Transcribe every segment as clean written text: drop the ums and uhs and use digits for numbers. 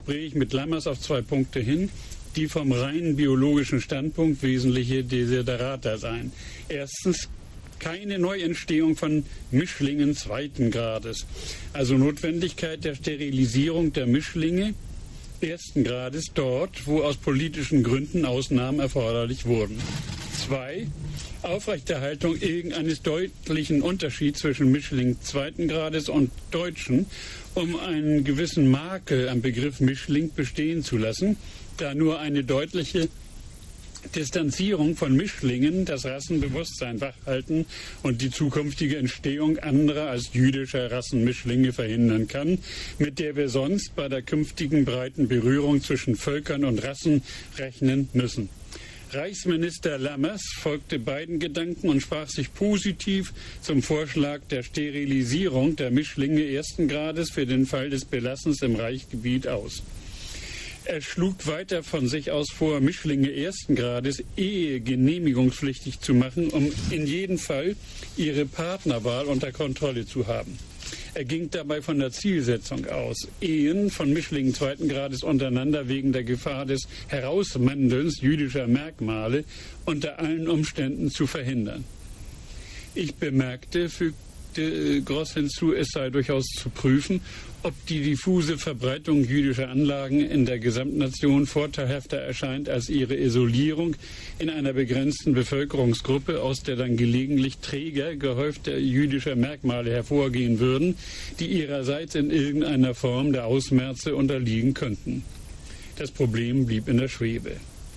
Gespräch mit Lammers auf 2 Punkte hin, die vom rein biologischen Standpunkt wesentliche Desiderata seien. Erstens, keine Neuentstehung von Mischlingen 2. Grades, also Notwendigkeit der Sterilisierung der Mischlinge 1. Grades dort, wo aus politischen Gründen Ausnahmen erforderlich wurden. 2. Aufrechterhaltung irgendeines deutlichen Unterschieds zwischen Mischling 2. Grades und Deutschen, um einen gewissen Makel am Begriff Mischling bestehen zu lassen, da nur eine deutliche Distanzierung von Mischlingen das Rassenbewusstsein wachhalten und die zukünftige Entstehung anderer als jüdischer Rassenmischlinge verhindern kann, mit der wir sonst bei der künftigen breiten Berührung zwischen Völkern und Rassen rechnen müssen. Reichsminister Lammers folgte beiden Gedanken und sprach sich positiv zum Vorschlag der Sterilisierung der Mischlinge 1. Grades für den Fall des Belassens im Reichsgebiet aus. Er schlug weiter von sich aus vor, Mischlinge 1. Grades genehmigungspflichtig zu machen, um in jedem Fall ihre Partnerwahl unter Kontrolle zu haben. Er ging dabei von der Zielsetzung aus, Ehen von Mischlingen 2. Grades untereinander wegen der Gefahr des Herausmandelns jüdischer Merkmale unter allen Umständen zu verhindern. Ich bemerkte, fügte Gross hinzu, es sei durchaus zu prüfen, ob die diffuse Verbreitung jüdischer Anlagen in der Gesamtnation vorteilhafter erscheint als ihre Isolierung in einer begrenzten Bevölkerungsgruppe, aus der dann gelegentlich Träger gehäufter jüdischer Merkmale hervorgehen würden, die ihrerseits in irgendeiner Form der Ausmerze unterliegen könnten. Das Problem blieb in der Schwebe.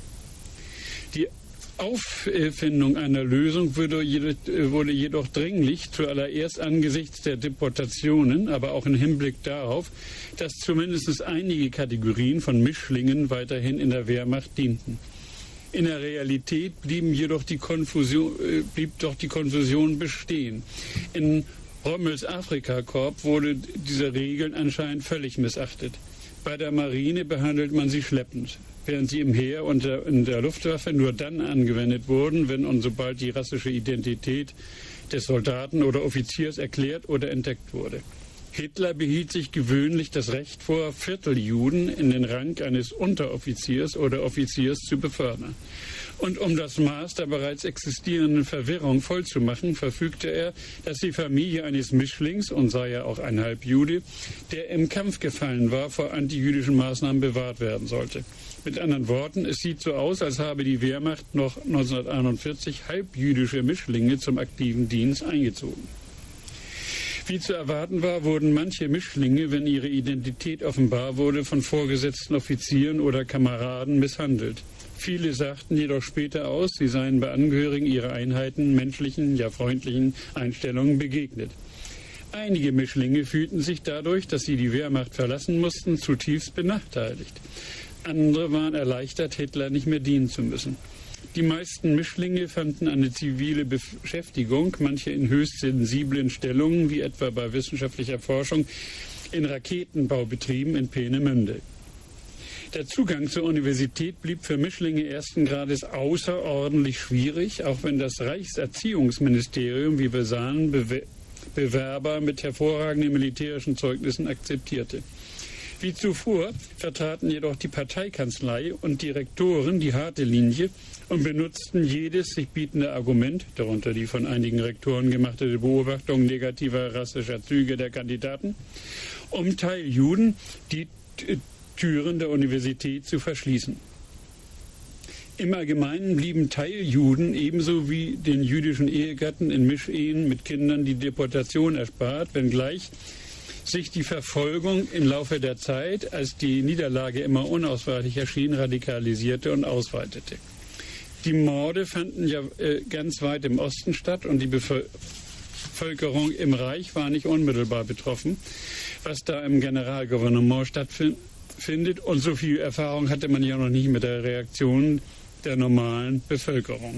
Die Auffindung einer Lösung wurde jedoch dringlich, zuallererst angesichts der Deportationen, aber auch im Hinblick darauf, dass zumindest einige Kategorien von Mischlingen weiterhin in der Wehrmacht dienten. In der Realität blieb doch die Konfusion bestehen. In Rommels Afrikakorps wurde diese Regeln anscheinend völlig missachtet. Bei der Marine behandelt man sie schleppend, während sie im Heer und in der Luftwaffe nur dann angewendet wurden, wenn und sobald die rassische Identität des Soldaten oder Offiziers erklärt oder entdeckt wurde. Hitler behielt sich gewöhnlich das Recht vor, Vierteljuden in den Rang eines Unteroffiziers oder Offiziers zu befördern. Und um das Maß der bereits existierenden Verwirrung vollzumachen, verfügte er, dass die Familie eines Mischlings, und sei er auch ein Halbjude, der im Kampf gefallen war, vor antijüdischen Maßnahmen bewahrt werden sollte. Mit anderen Worten, es sieht so aus, als habe die Wehrmacht noch 1941 halbjüdische Mischlinge zum aktiven Dienst eingezogen. Wie zu erwarten war, wurden manche Mischlinge, wenn ihre Identität offenbar wurde, von vorgesetzten Offizieren oder Kameraden misshandelt. Viele sagten jedoch später aus, sie seien bei Angehörigen ihrer Einheiten menschlichen, ja freundlichen Einstellungen begegnet. Einige Mischlinge fühlten sich dadurch, dass sie die Wehrmacht verlassen mussten, zutiefst benachteiligt. Andere waren erleichtert, Hitler nicht mehr dienen zu müssen. Die meisten Mischlinge fanden eine zivile Beschäftigung, manche in höchst sensiblen Stellungen, wie etwa bei wissenschaftlicher Forschung in Raketenbaubetrieben in Peenemünde. Der Zugang zur Universität blieb für Mischlinge 1. Grades außerordentlich schwierig, auch wenn das Reichserziehungsministerium, wie wir sahen, Bewerber mit hervorragenden militärischen Zeugnissen akzeptierte. Wie zuvor vertraten jedoch die Parteikanzlei und die Rektoren die harte Linie und benutzten jedes sich bietende Argument, darunter die von einigen Rektoren gemachte Beobachtung negativer rassischer Züge der Kandidaten, um Teiljuden die Türen der Universität zu verschließen. Im Allgemeinen blieben Teiljuden ebenso wie den jüdischen Ehegatten in Mischehen mit Kindern die Deportation erspart, wenngleich sich die Verfolgung im Laufe der Zeit, als die Niederlage immer unausweichlich erschien, radikalisierte und ausweitete. Die Morde fanden ja ganz weit im Osten statt und die Bevölkerung im Reich war nicht unmittelbar betroffen, was da im Generalgouvernement stattfindet. Und so viel Erfahrung hatte man ja noch nicht mit der Reaktion der normalen Bevölkerung.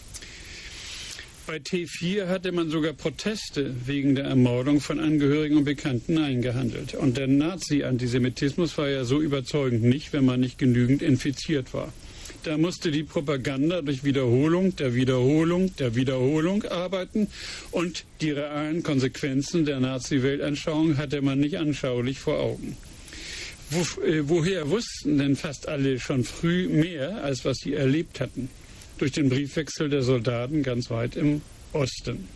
Bei T4 hatte man sogar Proteste wegen der Ermordung von Angehörigen und Bekannten eingehandelt. Und der Nazi-Antisemitismus war ja so überzeugend nicht, wenn man nicht genügend infiziert war. Da musste die Propaganda durch Wiederholung der Wiederholung der Wiederholung arbeiten und die realen Konsequenzen der Nazi-Weltanschauung hatte man nicht anschaulich vor Augen. Woher wussten denn fast alle schon früh mehr, als was sie erlebt hatten? Durch den Briefwechsel der Soldaten ganz weit im Osten.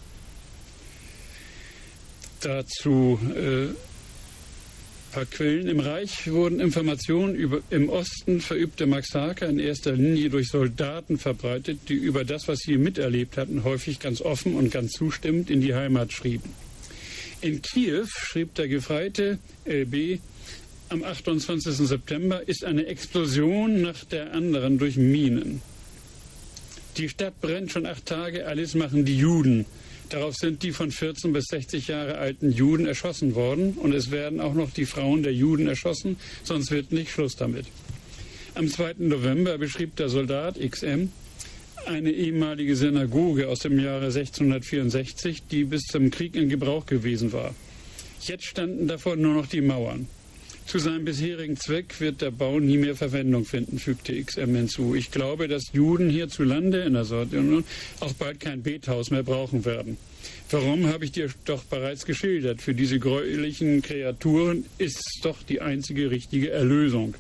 Dazu ein paar Quellen. Im Reich wurden Informationen über im Osten verübte Massaker in erster Linie durch Soldaten verbreitet, die über das, was sie miterlebt hatten, häufig ganz offen und ganz zustimmend in die Heimat schrieben. In Kiew schrieb der Gefreite LB, am 28. September ist eine Explosion nach der anderen durch Minen. Die Stadt brennt schon 8 Tage, alles machen die Juden. Darauf sind die von 14 bis 60 Jahre alten Juden erschossen worden und es werden auch noch die Frauen der Juden erschossen, sonst wird nicht Schluss damit. Am 2. November beschrieb der Soldat XM eine ehemalige Synagoge aus dem Jahre 1664, die bis zum Krieg in Gebrauch gewesen war. Jetzt standen davon nur noch die Mauern. Zu seinem bisherigen Zweck wird der Bau nie mehr Verwendung finden, fügte XM hinzu. Ich glaube, dass Juden hierzulande in der Sowjetunion auch bald kein Bethaus mehr brauchen werden. Warum, habe ich dir doch bereits geschildert. Für diese gräulichen Kreaturen ist es doch die einzige richtige Erlösung.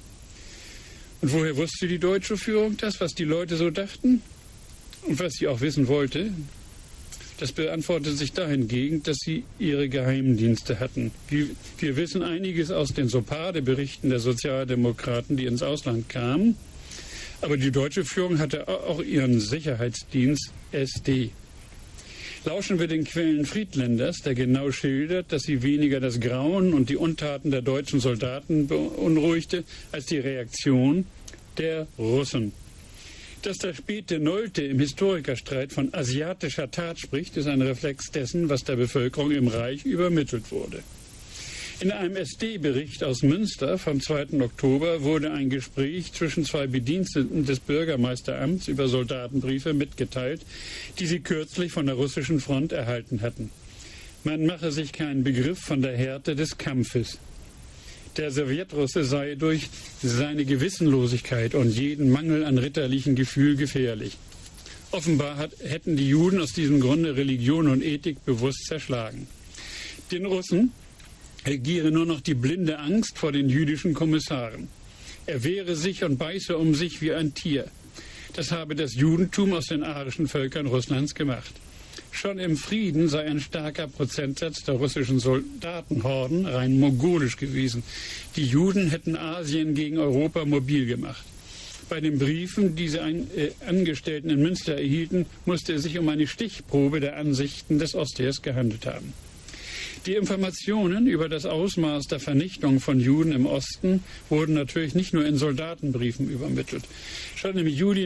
Und woher wusste die deutsche Führung das, was die Leute so dachten und was sie auch wissen wollte? Das beantwortet sich dahingegen, dass sie ihre Geheimdienste hatten. Wir wissen einiges aus den Sopade-Berichten der Sozialdemokraten, die ins Ausland kamen. Aber die deutsche Führung hatte auch ihren Sicherheitsdienst SD. Lauschen wir den Quellen Friedländers, der genau schildert, dass sie weniger das Grauen und die Untaten der deutschen Soldaten beunruhigte, als die Reaktion der Russen. Dass der späte Nolte im Historikerstreit von asiatischer Tat spricht, ist ein Reflex dessen, was der Bevölkerung im Reich übermittelt wurde. In einem SD-Bericht aus Münster vom 2. Oktober wurde ein Gespräch zwischen 2 Bediensteten des Bürgermeisteramts über Soldatenbriefe mitgeteilt, die sie kürzlich von der russischen Front erhalten hatten. Man mache sich keinen Begriff von der Härte des Kampfes. Der Sowjetrusse sei durch seine Gewissenlosigkeit und jeden Mangel an ritterlichem Gefühl gefährlich. Offenbar hätten die Juden aus diesem Grunde Religion und Ethik bewusst zerschlagen. Den Russen regiere nur noch die blinde Angst vor den jüdischen Kommissaren. Er wehre sich und beiße um sich wie ein Tier. Das habe das Judentum aus den arischen Völkern Russlands gemacht. Schon im Frieden sei ein starker Prozentsatz der russischen Soldatenhorden rein mongolisch gewesen. Die Juden hätten Asien gegen Europa mobil gemacht. Bei den Briefen, die diese Angestellten in Münster erhielten, musste es sich um eine Stichprobe der Ansichten des Ostheers gehandelt haben. Die Informationen über das Ausmaß der Vernichtung von Juden im Osten wurden natürlich nicht nur in Soldatenbriefen übermittelt. Schon im Juli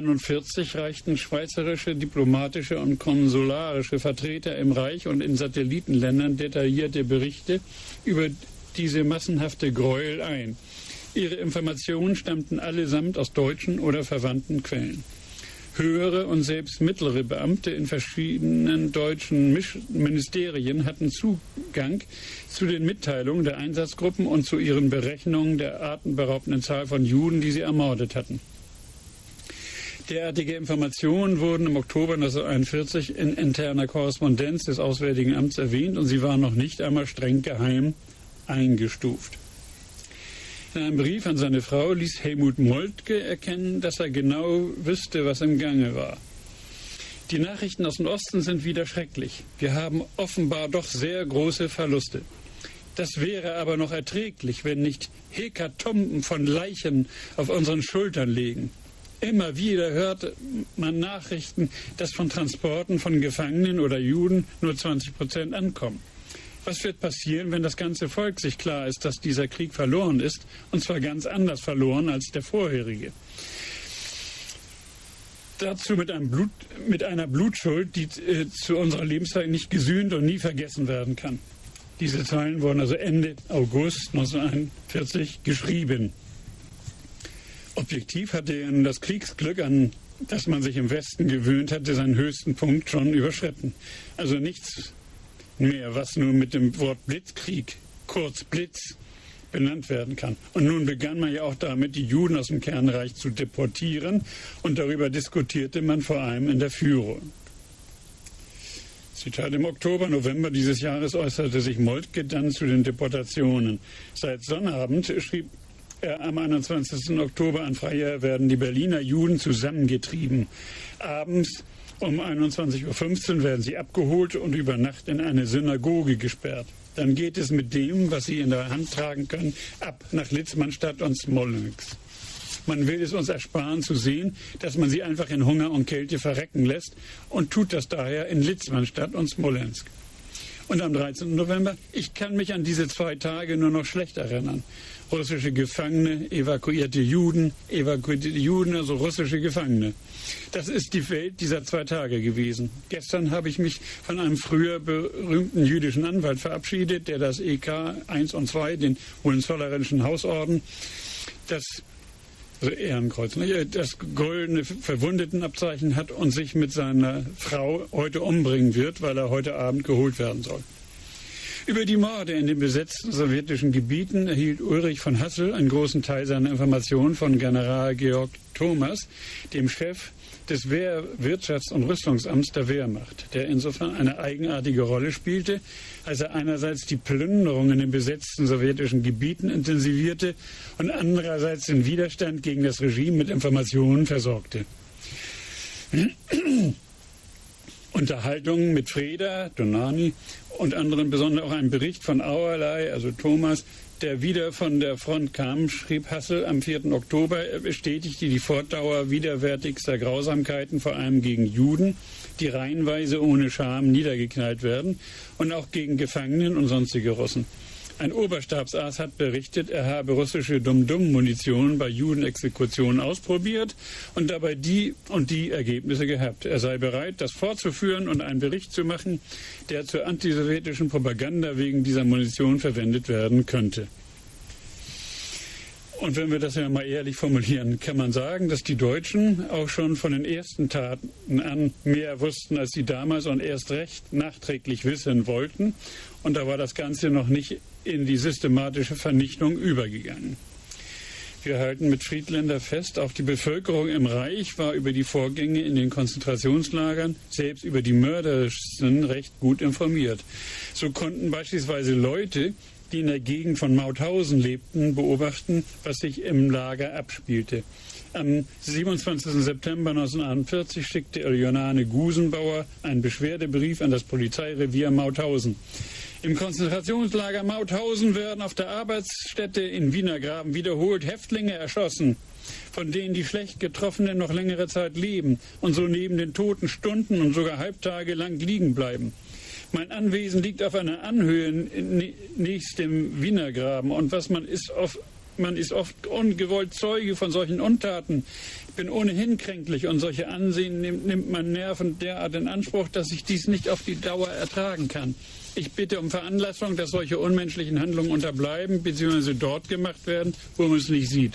1941 reichten schweizerische diplomatische und konsularische Vertreter im Reich und in Satellitenländern detaillierte Berichte über diese massenhafte Gräuel ein. Ihre Informationen stammten allesamt aus deutschen oder verwandten Quellen. Höhere und selbst mittlere Beamte in verschiedenen deutschen Ministerien hatten Zugang zu den Mitteilungen der Einsatzgruppen und zu ihren Berechnungen der atemberaubenden Zahl von Juden, die sie ermordet hatten. Derartige Informationen wurden im Oktober 1941 in interner Korrespondenz des Auswärtigen Amts erwähnt und sie waren noch nicht einmal streng geheim eingestuft. In einem Brief an seine Frau ließ Helmut Moltke erkennen, dass er genau wüsste, was im Gange war. Die Nachrichten aus dem Osten sind wieder schrecklich. Wir haben offenbar doch sehr große Verluste. Das wäre aber noch erträglich, wenn nicht Hekatomben von Leichen auf unseren Schultern liegen. Immer wieder hört man Nachrichten, dass von Transporten von Gefangenen oder Juden nur 20% ankommen. Was wird passieren, wenn das ganze Volk sich klar ist, dass dieser Krieg verloren ist, und zwar ganz anders verloren als der vorherige? Dazu mit einer Blutschuld, die zu unserer Lebenszeit nicht gesühnt und nie vergessen werden kann. Diese Zeilen wurden also Ende August 1941 geschrieben. Objektiv hatte das Kriegsglück, an das man sich im Westen gewöhnt hatte, seinen höchsten Punkt schon überschritten. Also nichts mehr, was nur mit dem Wort Blitzkrieg, kurz Blitz, benannt werden kann. Und nun begann man ja auch damit, die Juden aus dem Kernreich zu deportieren und darüber diskutierte man vor allem in der Führung. Zitat: Im Oktober, November dieses Jahres äußerte sich Moltke dann zu den Deportationen. Seit Sonnabend, schrieb er am 21. Oktober an Freier, werden die Berliner Juden zusammengetrieben. Abends um 21.15 Uhr werden sie abgeholt und über Nacht in eine Synagoge gesperrt. Dann geht es mit dem, was sie in der Hand tragen können, ab nach Litzmannstadt und Smolensk. Man will es uns ersparen zu sehen, dass man sie einfach in Hunger und Kälte verrecken lässt und tut das daher in Litzmannstadt und Smolensk. Und am 13. November, ich kann mich an diese 2 Tage nur noch schlecht erinnern. Russische Gefangene, evakuierte Juden, also russische Gefangene. Das ist die Welt dieser 2 Tage gewesen. Gestern habe ich mich von einem früher berühmten jüdischen Anwalt verabschiedet, der das EK 1 und 2, den Hohenzollerischen Hausorden, also Ehrenkreuz, das goldene Verwundetenabzeichen hat und sich mit seiner Frau heute umbringen wird, weil er heute Abend geholt werden soll. Über die Morde in den besetzten sowjetischen Gebieten erhielt Ulrich von Hassel einen großen Teil seiner Informationen von General Georg Thomas, dem Chef des Wirtschafts- und Rüstungsamts der Wehrmacht, der insofern eine eigenartige Rolle spielte, als er einerseits die Plünderung in den besetzten sowjetischen Gebieten intensivierte und andererseits den Widerstand gegen das Regime mit Informationen versorgte. Unterhaltungen mit Freda, Donani und anderen, besonders auch ein Bericht von Auerlei, also Thomas, der wieder von der Front kam, schrieb Hassel am 4. Oktober, er bestätigte die Fortdauer widerwärtigster Grausamkeiten, vor allem gegen Juden, die reihenweise ohne Scham niedergeknallt werden, und auch gegen Gefangenen und sonstige Russen. Ein Oberstabsarzt hat berichtet, er habe russische Dum-Dum-Munition bei Judenexekutionen ausprobiert und dabei die und die Ergebnisse gehabt. Er sei bereit, das fortzuführen und einen Bericht zu machen, der zur antisowjetischen Propaganda wegen dieser Munition verwendet werden könnte. Und wenn wir das ja mal ehrlich formulieren, kann man sagen, dass die Deutschen auch schon von den ersten Taten an mehr wussten, als sie damals und erst recht nachträglich wissen wollten. Und da war das Ganze noch nicht in die systematische Vernichtung übergegangen. Wir halten mit Friedländer fest, auch die Bevölkerung im Reich war über die Vorgänge in den Konzentrationslagern, selbst über die mörderischen, recht gut informiert. So konnten beispielsweise Leute, die in der Gegend von Mauthausen lebten, beobachten, was sich im Lager abspielte. Am 27. September 1941 schickte Elionane Gusenbauer einen Beschwerdebrief an das Polizeirevier Mauthausen. Im Konzentrationslager Mauthausen werden auf der Arbeitsstätte in Wienergraben wiederholt Häftlinge erschossen, von denen die schlecht Getroffenen noch längere Zeit leben und so neben den Toten Stunden und sogar Halbtage lang liegen bleiben. Mein Anwesen liegt auf einer Anhöhe nächst dem Wienergraben und man ist oft ungewollt Zeuge von solchen Untaten. Ich bin ohnehin kränklich und solche Ansehen nimmt mein Nerven derart in Anspruch, dass ich dies nicht auf die Dauer ertragen kann. Ich bitte um Veranlassung, dass solche unmenschlichen Handlungen unterbleiben bzw. dort gemacht werden, wo man es nicht sieht.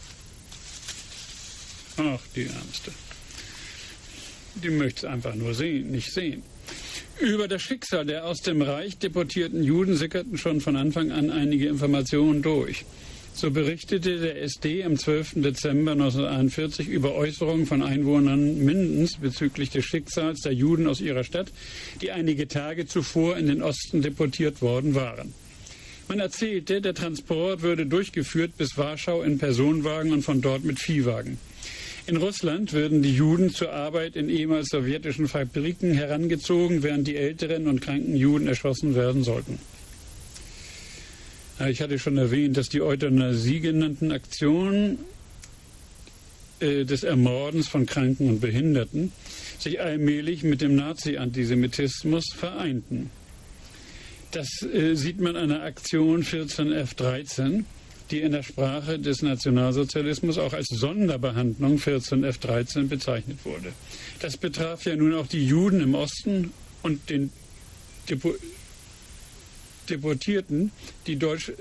Ach, die Ärmste. Die möchte es einfach nur nicht sehen. Über das Schicksal der aus dem Reich deportierten Juden sickerten schon von Anfang an einige Informationen durch. So berichtete der SD am 12. Dezember 1941 über Äußerungen von Einwohnern Mindens bezüglich des Schicksals der Juden aus ihrer Stadt, die einige Tage zuvor in den Osten deportiert worden waren. Man erzählte, der Transport würde durchgeführt bis Warschau in Personenwagen und von dort mit Viehwagen. In Russland würden die Juden zur Arbeit in ehemals sowjetischen Fabriken herangezogen, während die älteren und kranken Juden erschossen werden sollten. Ich hatte schon erwähnt, dass die Euthanasie genannten Aktionen des Ermordens von Kranken und Behinderten sich allmählich mit dem Nazi-Antisemitismus vereinten. Das sieht man an der Aktion 14F13, die in der Sprache des Nationalsozialismus auch als Sonderbehandlung 14F13 bezeichnet wurde. Das betraf ja nun auch die Juden im Osten und den Deportierten, die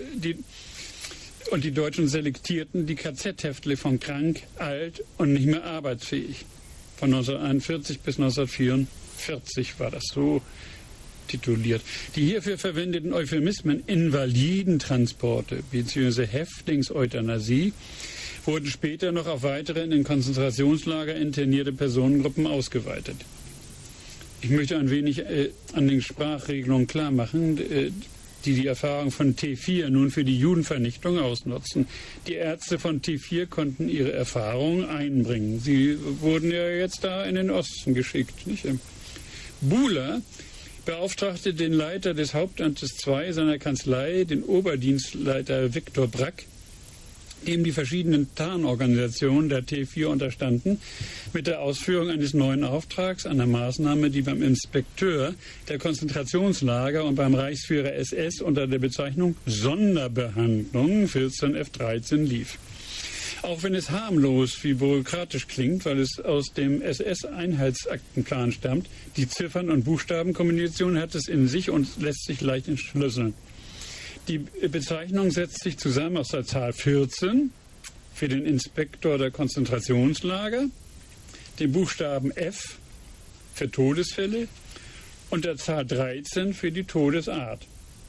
Deutschen Selektierten, die KZ-Häftlinge von krank, alt und nicht mehr arbeitsfähig. Von 1941 bis 1944 war das so tituliert. Die hierfür verwendeten Euphemismen Invalidentransporte bzw. Häftlingseuthanasie wurden später noch auf weitere in den Konzentrationslager internierte Personengruppen ausgeweitet. Ich möchte ein wenig an den Sprachregelungen klar machen, die Erfahrung von T4 nun für die Judenvernichtung ausnutzen. Die Ärzte von T4 konnten ihre Erfahrungen einbringen. Sie wurden ja jetzt da in den Osten geschickt. Nicht? Buhler beauftragte den Leiter des Hauptamtes II seiner Kanzlei, den Oberdienstleiter Viktor Brack, dem die verschiedenen Tarnorganisationen der T4 unterstanden, mit der Ausführung eines neuen Auftrags, einer Maßnahme, die beim Inspekteur der Konzentrationslager und beim Reichsführer SS unter der Bezeichnung Sonderbehandlung 14F13 lief. Auch wenn es harmlos wie bürokratisch klingt, weil es aus dem SS-Einheitsaktenplan stammt, die Ziffern- und Buchstabenkombination hat es in sich und lässt sich leicht entschlüsseln. Die Bezeichnung setzt sich zusammen aus der Zahl 14 für den Inspektor der Konzentrationslager, dem Buchstaben F für Todesfälle und der Zahl 13 für die Todesart.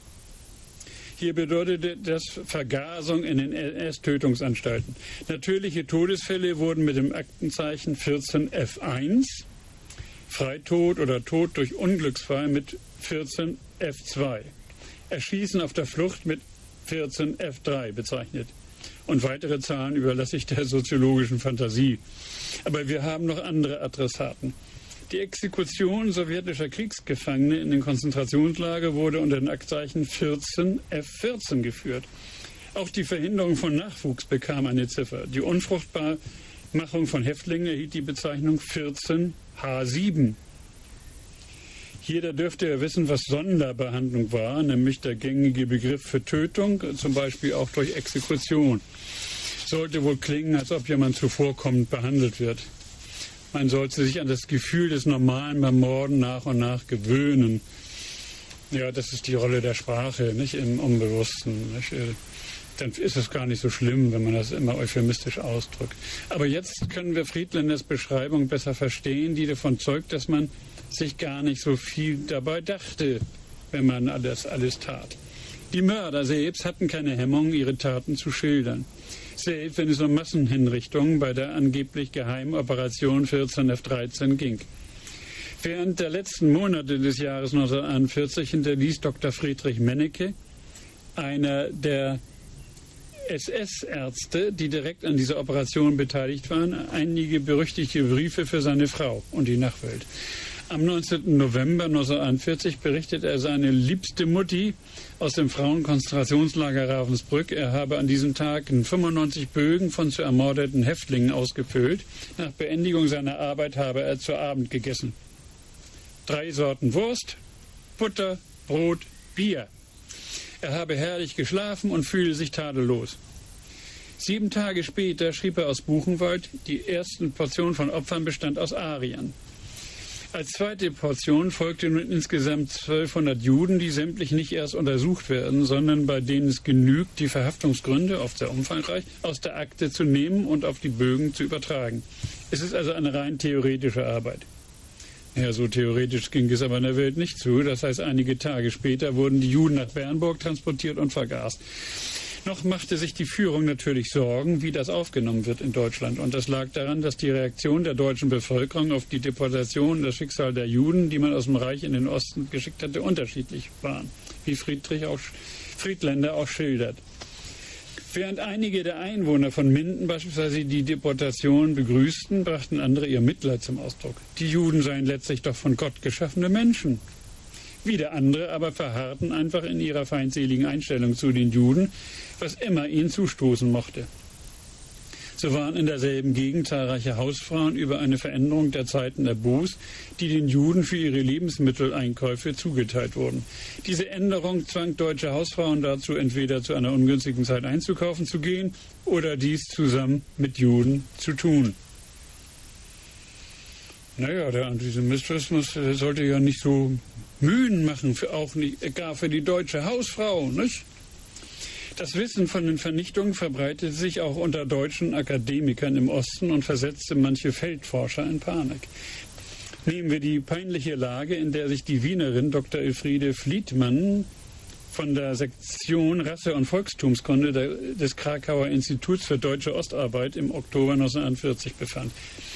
Hier bedeutete das Vergasung in den NS-Tötungsanstalten. Natürliche Todesfälle wurden mit dem Aktenzeichen 14F1, Freitod oder Tod durch Unglücksfall mit 14F2. Erschießen auf der Flucht mit 14F3 bezeichnet. Und weitere Zahlen überlasse ich der soziologischen Fantasie. Aber wir haben noch andere Adressaten. Die Exekution sowjetischer Kriegsgefangene in den Konzentrationslager wurde unter den Aktzeichen 14F14 geführt. Auch die Verhinderung von Nachwuchs bekam eine Ziffer. Die Unfruchtbarmachung von Häftlingen erhielt die Bezeichnung 14H7. Jeder dürfte ja wissen, was Sonderbehandlung war, nämlich der gängige Begriff für Tötung, zum Beispiel auch durch Exekution. Sollte wohl klingen, als ob jemand zuvorkommend behandelt wird. Man sollte sich an das Gefühl des Normalen beim Morden nach und nach gewöhnen. Ja, das ist die Rolle der Sprache, nicht im Unbewussten. Nicht? Dann ist es gar nicht so schlimm, wenn man das immer euphemistisch ausdrückt. Aber jetzt können wir Friedländers Beschreibung besser verstehen, die davon zeugt, dass man sich gar nicht so viel dabei dachte, wenn man das alles tat. Die Mörder selbst hatten keine Hemmung, ihre Taten zu schildern. Selbst wenn es um Massenhinrichtungen bei der angeblich geheimen Operation 14F13 ging. Während der letzten Monate des Jahres 1941 hinterließ Dr. Friedrich Mennecke, einer der SS-Ärzte, die direkt an dieser Operation beteiligt waren, einige berüchtigte Briefe für seine Frau und die Nachwelt. Am 19. November 1941 berichtet er seine liebste Mutti aus dem Frauenkonzentrationslager Ravensbrück, er habe an diesem Tag 95 Bögen von zu ermordeten Häftlingen ausgefüllt. Nach Beendigung seiner Arbeit habe er zu Abend gegessen. 3 Sorten Wurst, Butter, Brot, Bier. Er habe herrlich geschlafen und fühle sich tadellos. 7 Tage später schrieb er aus Buchenwald, die erste Portion von Opfern bestand aus Ariern. Als zweite Portion folgte nun insgesamt 1200 Juden, die sämtlich nicht erst untersucht werden, sondern bei denen es genügt, die Verhaftungsgründe, oft sehr umfangreich, aus der Akte zu nehmen und auf die Bögen zu übertragen. Es ist also eine rein theoretische Arbeit. Ja, so theoretisch ging es aber in der Welt nicht zu. Das heißt, einige Tage später wurden die Juden nach Bernburg transportiert und vergast. Noch machte sich die Führung natürlich Sorgen, wie das aufgenommen wird in Deutschland. Und das lag daran, dass die Reaktion der deutschen Bevölkerung auf die Deportation und das Schicksal der Juden, die man aus dem Reich in den Osten geschickt hatte, unterschiedlich waren, wie Friedländer auch schildert. Während einige der Einwohner von Minden beispielsweise die Deportation begrüßten, brachten andere ihr Mitleid zum Ausdruck. Die Juden seien letztlich doch von Gott geschaffene Menschen. Wieder andere aber verharrten einfach in ihrer feindseligen Einstellung zu den Juden, was immer ihnen zustoßen mochte. So waren in derselben Gegend zahlreiche Hausfrauen über eine Veränderung der Zeiten erbost, die den Juden für ihre Lebensmitteleinkäufe zugeteilt wurden. Diese Änderung zwang deutsche Hausfrauen dazu, entweder zu einer ungünstigen Zeit einzukaufen zu gehen oder dies zusammen mit Juden zu tun. Naja, der Antisemitismus sollte ja nicht so Mühen machen, auch nicht, gar für die deutsche Hausfrau, nicht? Das Wissen von den Vernichtungen verbreitete sich auch unter deutschen Akademikern im Osten und versetzte manche Feldforscher in Panik. Nehmen wir die peinliche Lage, in der sich die Wienerin Dr. Elfriede Fliedmann von der Sektion Rasse- und Volkstumskunde des Krakauer Instituts für Deutsche Ostarbeit im Oktober 1941 befand.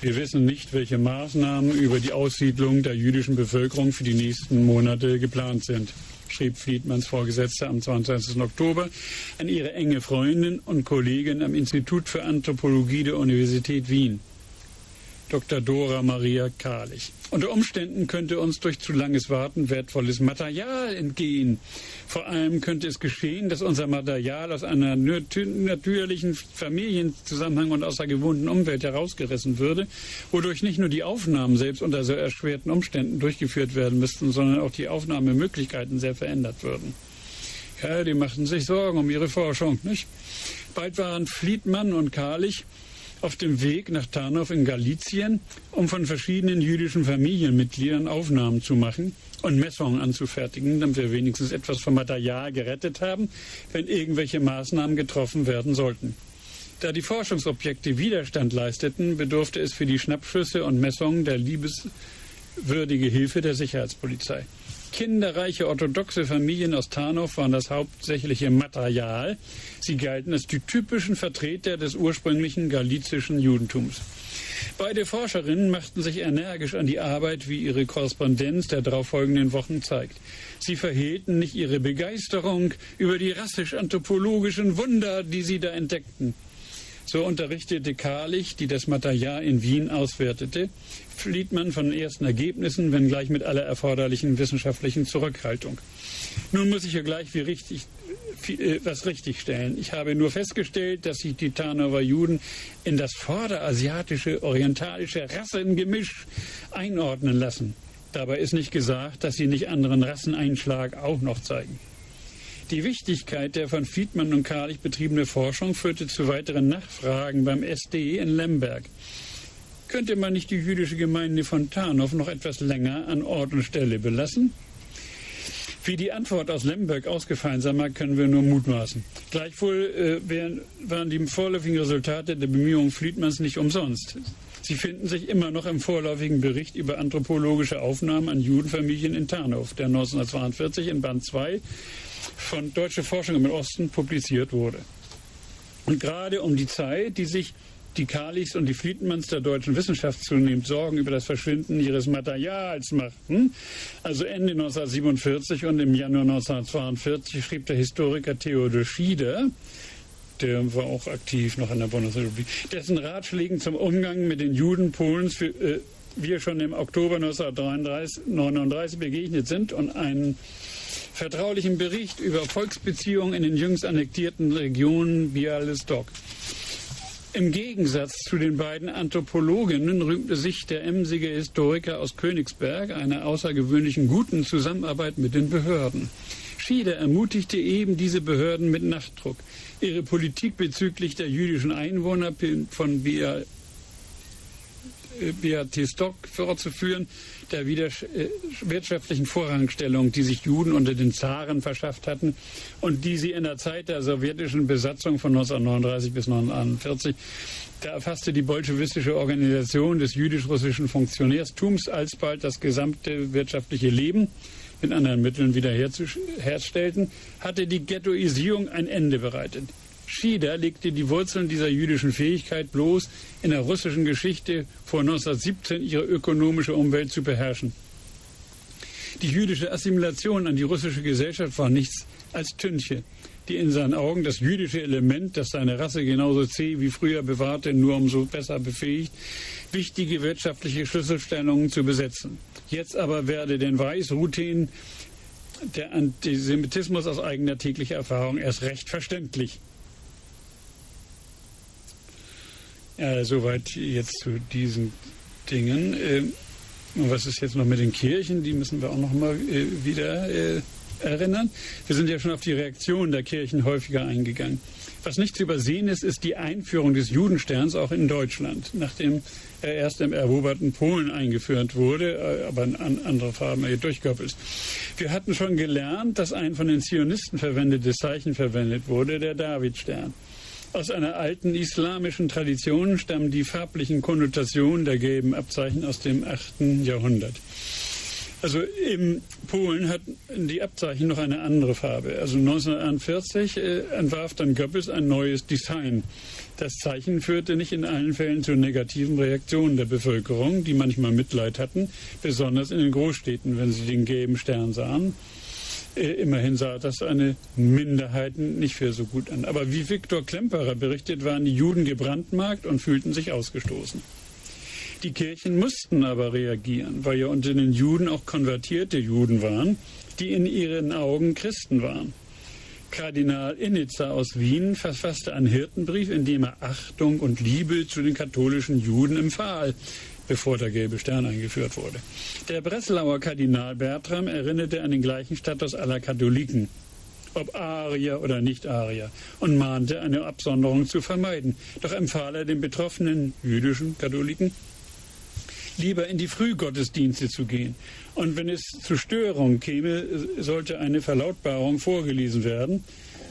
Wir wissen nicht, welche Maßnahmen über die Aussiedlung der jüdischen Bevölkerung für die nächsten Monate geplant sind, schrieb Fliedmans Vorgesetzter am 22. Oktober an ihre enge Freundin und Kollegin am Institut für Anthropologie der Universität Wien, Dr. Dora Maria Karlich. Unter Umständen könnte uns durch zu langes Warten wertvolles Material entgehen. Vor allem könnte es geschehen, dass unser Material aus einer natürlichen Familienzusammenhang und aus der gewohnten Umwelt herausgerissen würde, wodurch nicht nur die Aufnahmen selbst unter so erschwerten Umständen durchgeführt werden müssten, sondern auch die Aufnahmemöglichkeiten sehr verändert würden. Ja, die machten sich Sorgen um ihre Forschung, nicht? Bald waren Fliedman und Karlich auf dem Weg nach Tarnow in Galizien, um von verschiedenen jüdischen Familienmitgliedern Aufnahmen zu machen und Messungen anzufertigen, damit wir wenigstens etwas vom Material gerettet haben, wenn irgendwelche Maßnahmen getroffen werden sollten. Da die Forschungsobjekte Widerstand leisteten, bedurfte es für die Schnappschüsse und Messungen der liebenswürdige Hilfe der Sicherheitspolizei. Kinderreiche orthodoxe Familien aus Tarnow waren das hauptsächliche Material. Sie galten als die typischen Vertreter des ursprünglichen galizischen Judentums. Beide Forscherinnen machten sich energisch an die Arbeit, wie ihre Korrespondenz der darauffolgenden Wochen zeigt. Sie verhehlten nicht ihre Begeisterung über die rassisch-anthropologischen Wunder, die sie da entdeckten. So unterrichtete Karlich, die das Material in Wien auswertete, Fliedman von den ersten Ergebnissen, wenngleich mit aller erforderlichen wissenschaftlichen Zurückhaltung. Nun muss ich hier gleich was richtigstellen. Ich habe nur festgestellt, dass sich die Tarnower Juden in das vorderasiatische, orientalische Rassengemisch einordnen lassen. Dabei ist nicht gesagt, dass sie nicht anderen Rasseneinschlag auch noch zeigen. Die Wichtigkeit der von Fliedman und Karlich betriebene Forschung führte zu weiteren Nachfragen beim SD in Lemberg. Könnte man nicht die jüdische Gemeinde von Tarnow noch etwas länger an Ort und Stelle belassen? Wie die Antwort aus Lemberg ausgefallen sein mag, können wir nur mutmaßen. Gleichwohl waren die vorläufigen Resultate der Bemühungen Fliedmans nicht umsonst. Sie finden sich immer noch im vorläufigen Bericht über anthropologische Aufnahmen an Judenfamilien in Tarnow, der 1942 in Band 2 von Deutsche Forschung im Osten publiziert wurde. Und gerade um die Zeit, die sich die Karlichs und die Fliedmans der deutschen Wissenschaft zunehmend Sorgen über das Verschwinden ihres Materials machten, also Ende 1947 und im Januar 1942, schrieb der Historiker Theodor Schieder, der war auch aktiv noch in der Bundesrepublik, dessen Ratschlägen zum Umgang mit den Juden Polens wir schon im Oktober 1939 begegnet sind und einen vertraulichen Bericht über Volksbeziehungen in den jüngst annektierten Regionen Bialystok. Im Gegensatz zu den beiden Anthropologinnen rühmte sich der emsige Historiker aus Königsberg einer außergewöhnlichen guten Zusammenarbeit mit den Behörden. Schieder ermutigte eben diese Behörden mit Nachdruck, ihre Politik bezüglich der jüdischen Einwohner von Bialystok fortzuführen, der wirtschaftlichen Vorrangstellung, die sich Juden unter den Zaren verschafft hatten und die sie in der Zeit der sowjetischen Besatzung von 1939 bis 1941, da erfasste die bolschewistische Organisation des jüdisch-russischen Funktionärstums alsbald das gesamte wirtschaftliche Leben mit anderen Mitteln wiederherstellten, hatte die Ghettoisierung ein Ende bereitet. Schieder legte die Wurzeln dieser jüdischen Fähigkeit bloß in der russischen Geschichte vor 1917 ihre ökonomische Umwelt zu beherrschen. Die jüdische Assimilation an die russische Gesellschaft war nichts als Tünche, die in seinen Augen das jüdische Element, das seine Rasse genauso zäh wie früher bewahrte, nur umso besser befähigt, wichtige wirtschaftliche Schlüsselstellungen zu besetzen. Jetzt aber werde den Weißrutin der Antisemitismus aus eigener täglicher Erfahrung erst recht verständlich. Ja, soweit jetzt zu diesen Dingen. Und was ist jetzt noch mit den Kirchen? Die müssen wir auch noch mal wieder erinnern. Wir sind ja schon auf die Reaktion der Kirchen häufiger eingegangen. Was nicht zu übersehen ist, ist die Einführung des Judensterns auch in Deutschland, nachdem er erst im eroberten Polen eingeführt wurde, aber in andere Farben durchgekommen ist. Wir hatten schon gelernt, dass ein von den Zionisten verwendetes Zeichen verwendet wurde, der Davidstern. Aus einer alten islamischen Tradition stammen die farblichen Konnotationen der gelben Abzeichen aus dem 8. Jahrhundert. Also in Polen hatten die Abzeichen noch eine andere Farbe. Also 1941 entwarf dann Goebbels ein neues Design. Das Zeichen führte nicht in allen Fällen zu negativen Reaktionen der Bevölkerung, die manchmal Mitleid hatten, besonders in den Großstädten, wenn sie den gelben Stern sahen. Immerhin sah das eine Minderheiten nicht für so gut an. Aber wie Viktor Klemperer berichtet, waren die Juden gebrandmarkt und fühlten sich ausgestoßen. Die Kirchen mussten aber reagieren, weil ja unter den Juden auch konvertierte Juden waren, die in ihren Augen Christen waren. Kardinal Innitzer aus Wien verfasste einen Hirtenbrief, in dem er Achtung und Liebe zu den katholischen Juden empfahl, bevor der gelbe Stern eingeführt wurde. Der Breslauer Kardinal Bertram erinnerte an den gleichen Status aller Katholiken, ob Arier oder Nicht-Arier, und mahnte, eine Absonderung zu vermeiden. Doch empfahl er den betroffenen jüdischen Katholiken, lieber in die Frühgottesdienste zu gehen. Und wenn es zu Störungen käme, sollte eine Verlautbarung vorgelesen werden,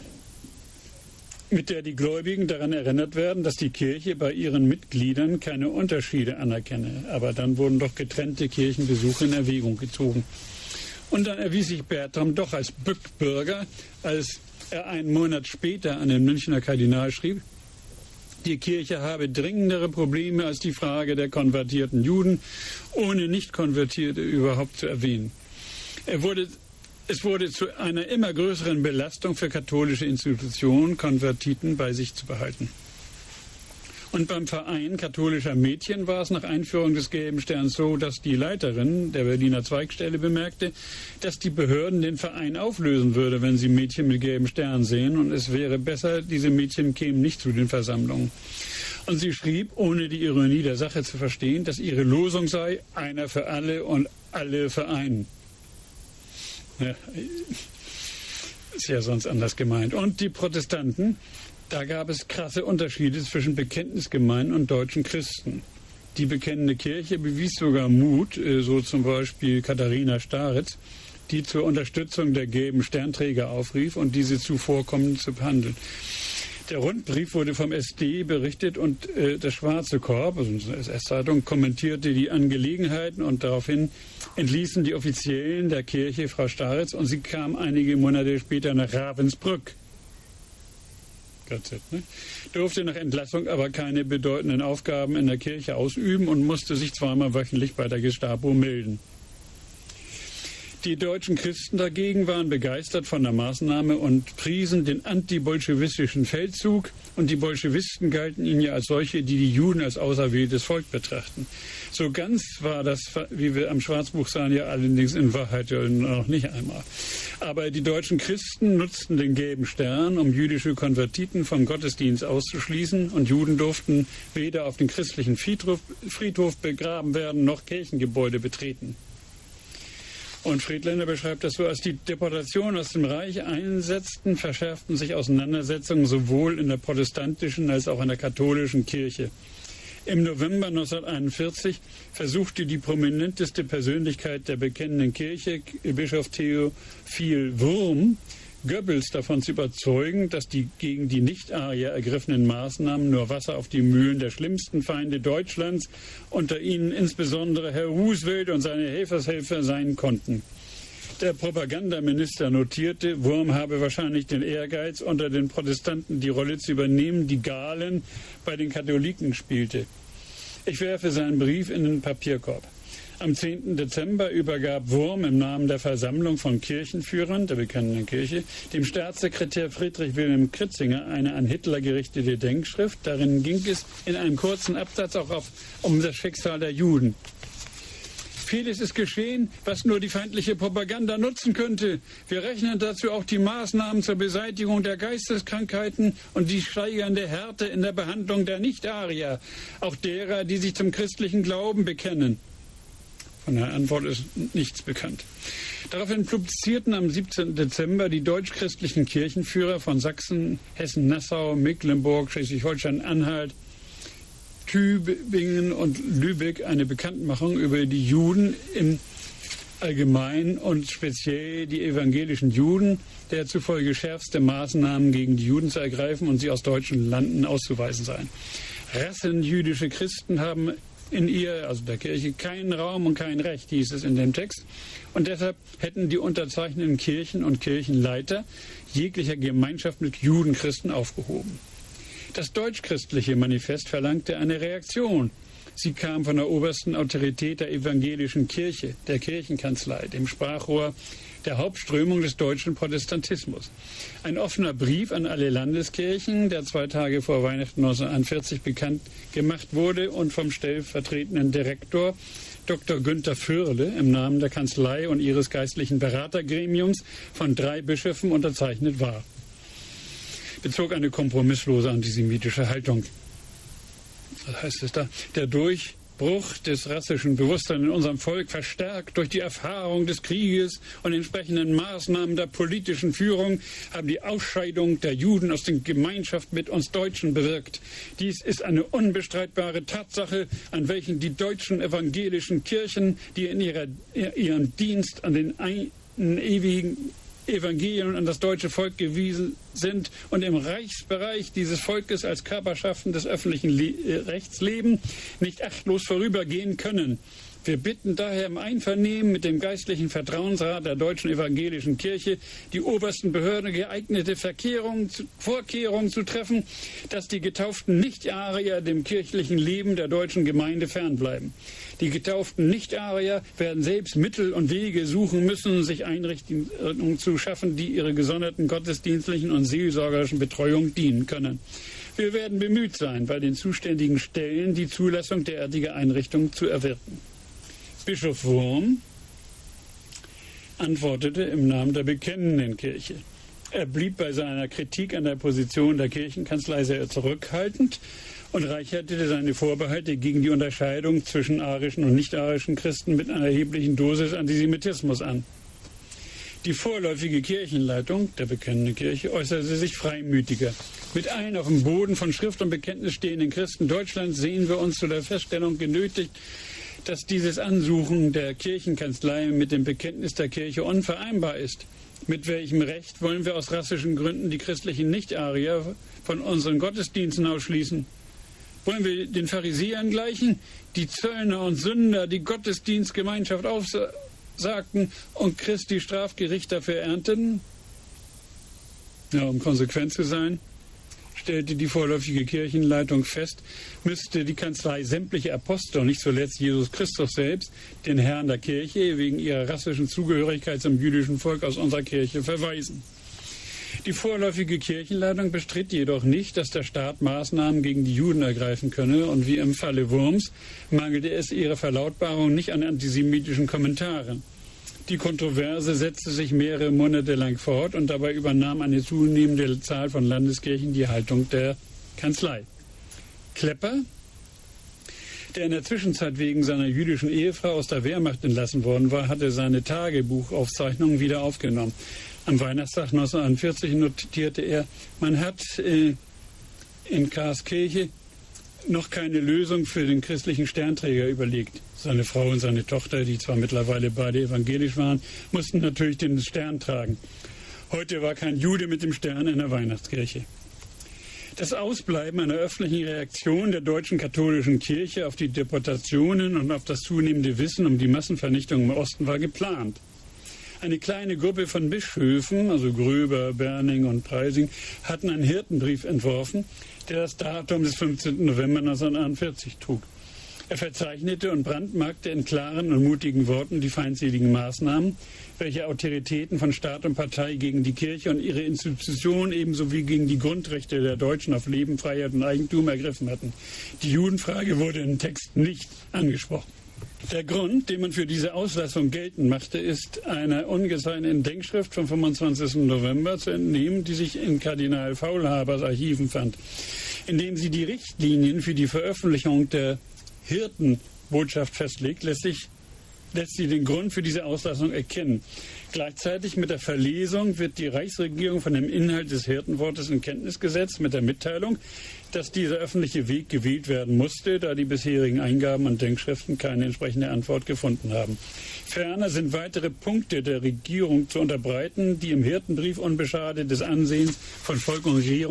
mit der die Gläubigen daran erinnert werden, dass die Kirche bei ihren Mitgliedern keine Unterschiede anerkenne. Aber dann wurden doch getrennte Kirchenbesuche in Erwägung gezogen. Und dann erwies sich Bertram doch als Bückbürger, als er einen Monat später an den Münchner Kardinal schrieb, die Kirche habe dringendere Probleme als die Frage der konvertierten Juden, ohne Nicht-Konvertierte überhaupt zu erwähnen. Es wurde zu einer immer größeren Belastung für katholische Institutionen, Konvertiten bei sich zu behalten. Und beim Verein katholischer Mädchen war es nach Einführung des gelben Sterns so, dass die Leiterin der Berliner Zweigstelle bemerkte, dass die Behörden den Verein auflösen würde, wenn sie Mädchen mit gelben Stern sehen. Und es wäre besser, diese Mädchen kämen nicht zu den Versammlungen. Und sie schrieb, ohne die Ironie der Sache zu verstehen, dass ihre Losung sei, einer für alle und alle für einen. Ja, ist ja sonst anders gemeint. Und die Protestanten, da gab es krasse Unterschiede zwischen Bekenntnisgemeinden und deutschen Christen. Die bekennende Kirche bewies sogar Mut, so zum Beispiel Katharina Staritz, die zur Unterstützung der gelben Sternträger aufrief und diese zuvorkommend zu behandeln. Der Rundbrief wurde vom SD berichtet und das Schwarze Korps, also unsere SS-Zeitung, kommentierte die Angelegenheiten und daraufhin entließen die Offiziellen der Kirche Frau Staritz und sie kam einige Monate später nach Ravensbrück. Durfte nach Entlassung aber keine bedeutenden Aufgaben in der Kirche ausüben und musste sich zweimal wöchentlich bei der Gestapo melden. Die deutschen Christen dagegen waren begeistert von der Maßnahme und priesen den antibolschewistischen Feldzug, und die Bolschewisten galten ihnen ja als solche, die die Juden als auserwähltes Volk betrachten. So ganz war das, wie wir am Schwarzbuch sahen, ja allerdings in Wahrheit ja noch nicht einmal. Aber die deutschen Christen nutzten den gelben Stern, um jüdische Konvertiten vom Gottesdienst auszuschließen, und Juden durften weder auf den christlichen Friedhof begraben werden, noch Kirchengebäude betreten. Und Friedländer beschreibt das so, als die Deportationen aus dem Reich einsetzten, verschärften sich Auseinandersetzungen sowohl in der protestantischen als auch in der katholischen Kirche. Im November 1941 versuchte die prominenteste Persönlichkeit der bekennenden Kirche, Bischof Theophil Wurm, Goebbels davon zu überzeugen, dass die gegen die Nicht-Arier ergriffenen Maßnahmen nur Wasser auf die Mühlen der schlimmsten Feinde Deutschlands, unter ihnen insbesondere Herr Roosevelt und seine Helfershelfer, sein konnten. Der Propagandaminister notierte, Wurm habe wahrscheinlich den Ehrgeiz, unter den Protestanten die Rolle zu übernehmen, die Galen bei den Katholiken spielte. Ich werfe seinen Brief in den Papierkorb. Am 10. Dezember übergab Wurm im Namen der Versammlung von Kirchenführern der bekennenden Kirche dem Staatssekretär Friedrich Wilhelm Kritzinger eine an Hitler gerichtete Denkschrift. Darin ging es in einem kurzen Absatz auch um das Schicksal der Juden. Vieles ist geschehen, was nur die feindliche Propaganda nutzen könnte. Wir rechnen dazu auch die Maßnahmen zur Beseitigung der Geisteskrankheiten und die steigernde Härte in der Behandlung der Nicht-Arier, auch derer, die sich zum christlichen Glauben bekennen. Von der Antwort ist nichts bekannt. Daraufhin publizierten am 17. Dezember die deutsch-christlichen Kirchenführer von Sachsen, Hessen, Nassau, Mecklenburg, Schleswig-Holstein-Anhalt, Tübingen und Lübeck eine Bekanntmachung über die Juden im Allgemeinen und speziell die evangelischen Juden, der zufolge schärfste Maßnahmen gegen die Juden zu ergreifen und sie aus deutschen Landen auszuweisen seien. Rassenjüdische Christen haben in ihr, also der Kirche, keinen Raum und kein Recht, hieß es in dem Text. Und deshalb hätten die unterzeichnenden Kirchen und Kirchenleiter jeglicher Gemeinschaft mit Judenchristen aufgehoben. Das deutsch-christliche Manifest verlangte eine Reaktion. Sie kam von der obersten Autorität der evangelischen Kirche, der Kirchenkanzlei, dem Sprachrohr der Hauptströmung des deutschen Protestantismus. Ein offener Brief an alle Landeskirchen, der 2 Tage vor Weihnachten 1941 bekannt gemacht wurde und vom stellvertretenden Direktor Dr. Günther Fürle im Namen der Kanzlei und ihres geistlichen Beratergremiums von 3 Bischöfen unterzeichnet war, bezog eine kompromisslose antisemitische Haltung. Das heißt es da, der Durchbruch des rassischen Bewusstseins in unserem Volk, verstärkt durch die Erfahrung des Krieges und entsprechenden Maßnahmen der politischen Führung, haben die Ausscheidung der Juden aus der Gemeinschaft mit uns Deutschen bewirkt. Dies ist eine unbestreitbare Tatsache, an welchen die deutschen evangelischen Kirchen, die in ihrem Dienst an den ewigen Evangelien an das deutsche Volk gewiesen sind und im Reichsbereich dieses Volkes als Körperschaften des öffentlichen Rechts leben, nicht achtlos vorübergehen können. Wir bitten daher im Einvernehmen mit dem geistlichen Vertrauensrat der Deutschen Evangelischen Kirche, die obersten Behörden geeignete Vorkehrungen zu treffen, dass die getauften Nicht-Arier dem kirchlichen Leben der deutschen Gemeinde fernbleiben. Die getauften Nicht-Arier werden selbst Mittel und Wege suchen müssen, sich Einrichtungen zu schaffen, die ihre gesonderten gottesdienstlichen und seelsorgerischen Betreuung dienen können. Wir werden bemüht sein, bei den zuständigen Stellen die Zulassung derartiger Einrichtungen zu erwirken. Bischof Wurm antwortete im Namen der bekennenden Kirche. Er blieb bei seiner Kritik an der Position der Kirchenkanzlei sehr zurückhaltend und reicherte seine Vorbehalte gegen die Unterscheidung zwischen arischen und nicht-arischen Christen mit einer erheblichen Dosis Antisemitismus an. Die vorläufige Kirchenleitung der bekennenden Kirche äußerte sich freimütiger. Mit allen auf dem Boden von Schrift und Bekenntnis stehenden Christen Deutschlands sehen wir uns zu der Feststellung genötigt, dass dieses Ansuchen der Kirchenkanzlei mit dem Bekenntnis der Kirche unvereinbar ist. Mit welchem Recht wollen wir aus rassischen Gründen die christlichen Nicht-Arier von unseren Gottesdiensten ausschließen? Wollen wir den Pharisäern gleichen, die Zöllner und Sünder die Gottesdienstgemeinschaft aufsagten und Christi Strafgericht dafür ernteten? Ja, um konsequent zu sein, stellte die vorläufige Kirchenleitung fest, müsste die Kanzlei sämtliche Apostel, nicht zuletzt Jesus Christus selbst, den Herrn der Kirche, wegen ihrer rassischen Zugehörigkeit zum jüdischen Volk aus unserer Kirche verweisen. Die vorläufige Kirchenleitung bestritt jedoch nicht, dass der Staat Maßnahmen gegen die Juden ergreifen könne, und wie im Falle Wurms mangelte es ihrer Verlautbarung nicht an antisemitischen Kommentaren. Die Kontroverse setzte sich mehrere Monate lang fort und dabei übernahm eine zunehmende Zahl von Landeskirchen die Haltung der Kanzlei. Klepper, der in der Zwischenzeit wegen seiner jüdischen Ehefrau aus der Wehrmacht entlassen worden war, hatte seine Tagebuchaufzeichnungen wieder aufgenommen. Am Weihnachtstag 1941 notierte er, man hat in Karskirche noch keine Lösung für den christlichen Sternträger überlegt. Seine Frau und seine Tochter, die zwar mittlerweile beide evangelisch waren, mussten natürlich den Stern tragen. Heute war kein Jude mit dem Stern in der Weihnachtskirche. Das Ausbleiben einer öffentlichen Reaktion der deutschen katholischen Kirche auf die Deportationen und auf das zunehmende Wissen um die Massenvernichtung im Osten war geplant. Eine kleine Gruppe von Bischöfen, also Gröber, Berning und Preysing, hatten einen Hirtenbrief entworfen, der das Datum des 15. November 1941 trug. Er verzeichnete und brandmarkte in klaren und mutigen Worten die feindseligen Maßnahmen, welche Autoritäten von Staat und Partei gegen die Kirche und ihre Institutionen ebenso wie gegen die Grundrechte der Deutschen auf Leben, Freiheit und Eigentum ergriffen hatten. Die Judenfrage wurde im Text nicht angesprochen. Der Grund, den man für diese Auslassung geltend machte, ist einer ungezeichneten Denkschrift vom 25. November zu entnehmen, die sich in Kardinal Faulhabers Archiven fand, in dem sie die Richtlinien für die Veröffentlichung der Hirtenbotschaft festlegt, lässt sie den Grund für diese Auslassung erkennen. Gleichzeitig mit der Verlesung wird die Reichsregierung von dem Inhalt des Hirtenwortes in Kenntnis gesetzt, mit der Mitteilung, dass dieser öffentliche Weg gewählt werden musste, da die bisherigen Eingaben und Denkschriften keine entsprechende Antwort gefunden haben. Ferner sind weitere Punkte der Regierung zu unterbreiten, die im Hirtenbrief unbeschadet des Ansehens von Volk und Regierung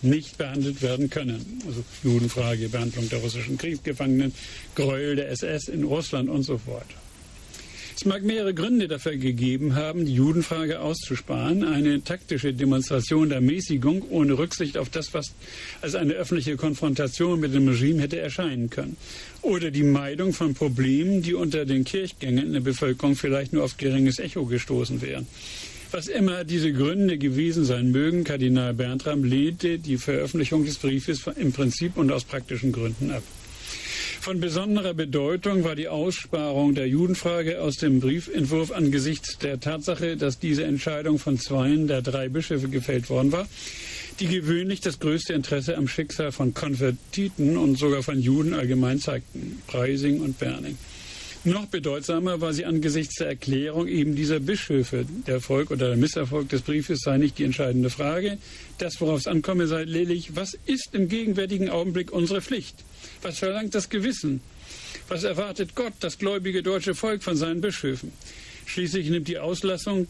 nicht behandelt werden können. Also Judenfrage, Behandlung der russischen Kriegsgefangenen, Gräuel der SS in Russland und so weiter. Es mag mehrere Gründe dafür gegeben haben, die Judenfrage auszusparen. Eine taktische Demonstration der Mäßigung ohne Rücksicht auf das, was als eine öffentliche Konfrontation mit dem Regime hätte erscheinen können. Oder die Meidung von Problemen, die unter den Kirchgängern in der Bevölkerung vielleicht nur auf geringes Echo gestoßen wären. Was immer diese Gründe gewesen sein mögen, Kardinal Bertram lehnte die Veröffentlichung des Briefes im Prinzip und aus praktischen Gründen ab. Von besonderer Bedeutung war die Aussparung der Judenfrage aus dem Briefentwurf angesichts der Tatsache, dass diese Entscheidung von 2 der 3 Bischöfe gefällt worden war, die gewöhnlich das größte Interesse am Schicksal von Konvertiten und sogar von Juden allgemein zeigten, Preysing und Berning. Noch bedeutsamer war sie angesichts der Erklärung eben dieser Bischöfe. Der Erfolg oder der Misserfolg des Briefes sei nicht die entscheidende Frage. Das, worauf es ankomme, sei lediglich, was ist im gegenwärtigen Augenblick unsere Pflicht? Was verlangt das Gewissen? Was erwartet Gott, das gläubige deutsche Volk, von seinen Bischöfen? Schließlich nimmt die Auslassung,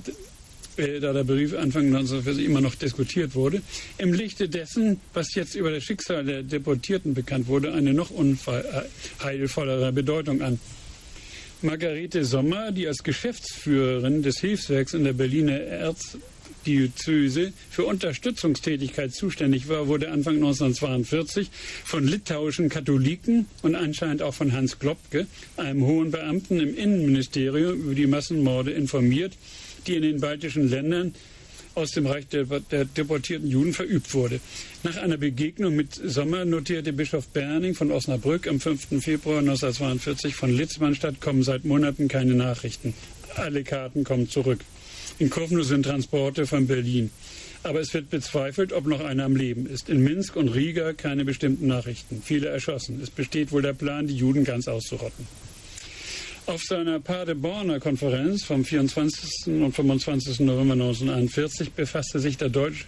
da der Brief Anfang 1940 immer noch diskutiert wurde, im Lichte dessen, was jetzt über das Schicksal der Deportierten bekannt wurde, eine noch unheilvollere Bedeutung an. Margarete Sommer, die als Geschäftsführerin des Hilfswerks in der Berliner Erzdiözese für Unterstützungstätigkeit zuständig war, wurde Anfang 1942 von litauischen Katholiken und anscheinend auch von Hans Globke, einem hohen Beamten im Innenministerium, über die Massenmorde informiert, die in den baltischen Ländern aus dem Reich der deportierten Juden verübt wurde. Nach einer Begegnung mit Sommer notierte Bischof Berning von Osnabrück am 5. Februar 1942, von Litzmannstadt kommen seit Monaten keine Nachrichten. Alle Karten kommen zurück. In Kowno sind Transporte von Berlin. Aber es wird bezweifelt, ob noch einer am Leben ist. In Minsk und Riga keine bestimmten Nachrichten. Viele erschossen. Es besteht wohl der Plan, die Juden ganz auszurotten. Auf seiner Paderborner Konferenz vom 24. und 25. November 1941 befasste sich der deutsche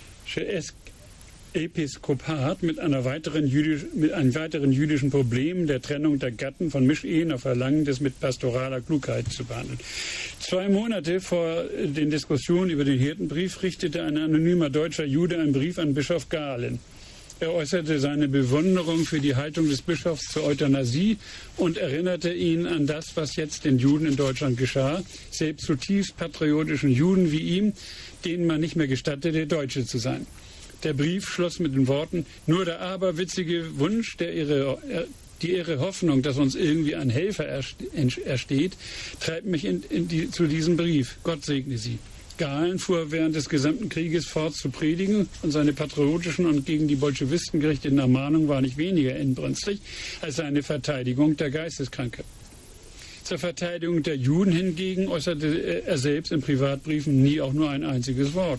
Episkopat mit einem weiteren jüdischen Problem, der Trennung der Gatten von Mischehen auf Verlangen des mit pastoraler Klugheit zu behandeln. 2 Monate vor den Diskussionen über den Hirtenbrief richtete ein anonymer deutscher Jude einen Brief an Bischof Galen. Er äußerte seine Bewunderung für die Haltung des Bischofs zur Euthanasie und erinnerte ihn an das, was jetzt den Juden in Deutschland geschah, selbst zutiefst patriotischen Juden wie ihm, denen man nicht mehr gestattete, Deutsche zu sein. Der Brief schloss mit den Worten: Nur der aberwitzige Wunsch, die irre Hoffnung, dass uns irgendwie ein Helfer ersteht, treibt mich zu diesem Brief. Gott segne Sie. Galen fuhr während des gesamten Krieges fort zu predigen und seine patriotischen und gegen die Bolschewisten gerichteten Ermahnungen waren nicht weniger inbrünstig als seine Verteidigung der Geisteskranke. Zur Verteidigung der Juden hingegen äußerte er selbst in Privatbriefen nie auch nur ein einziges Wort.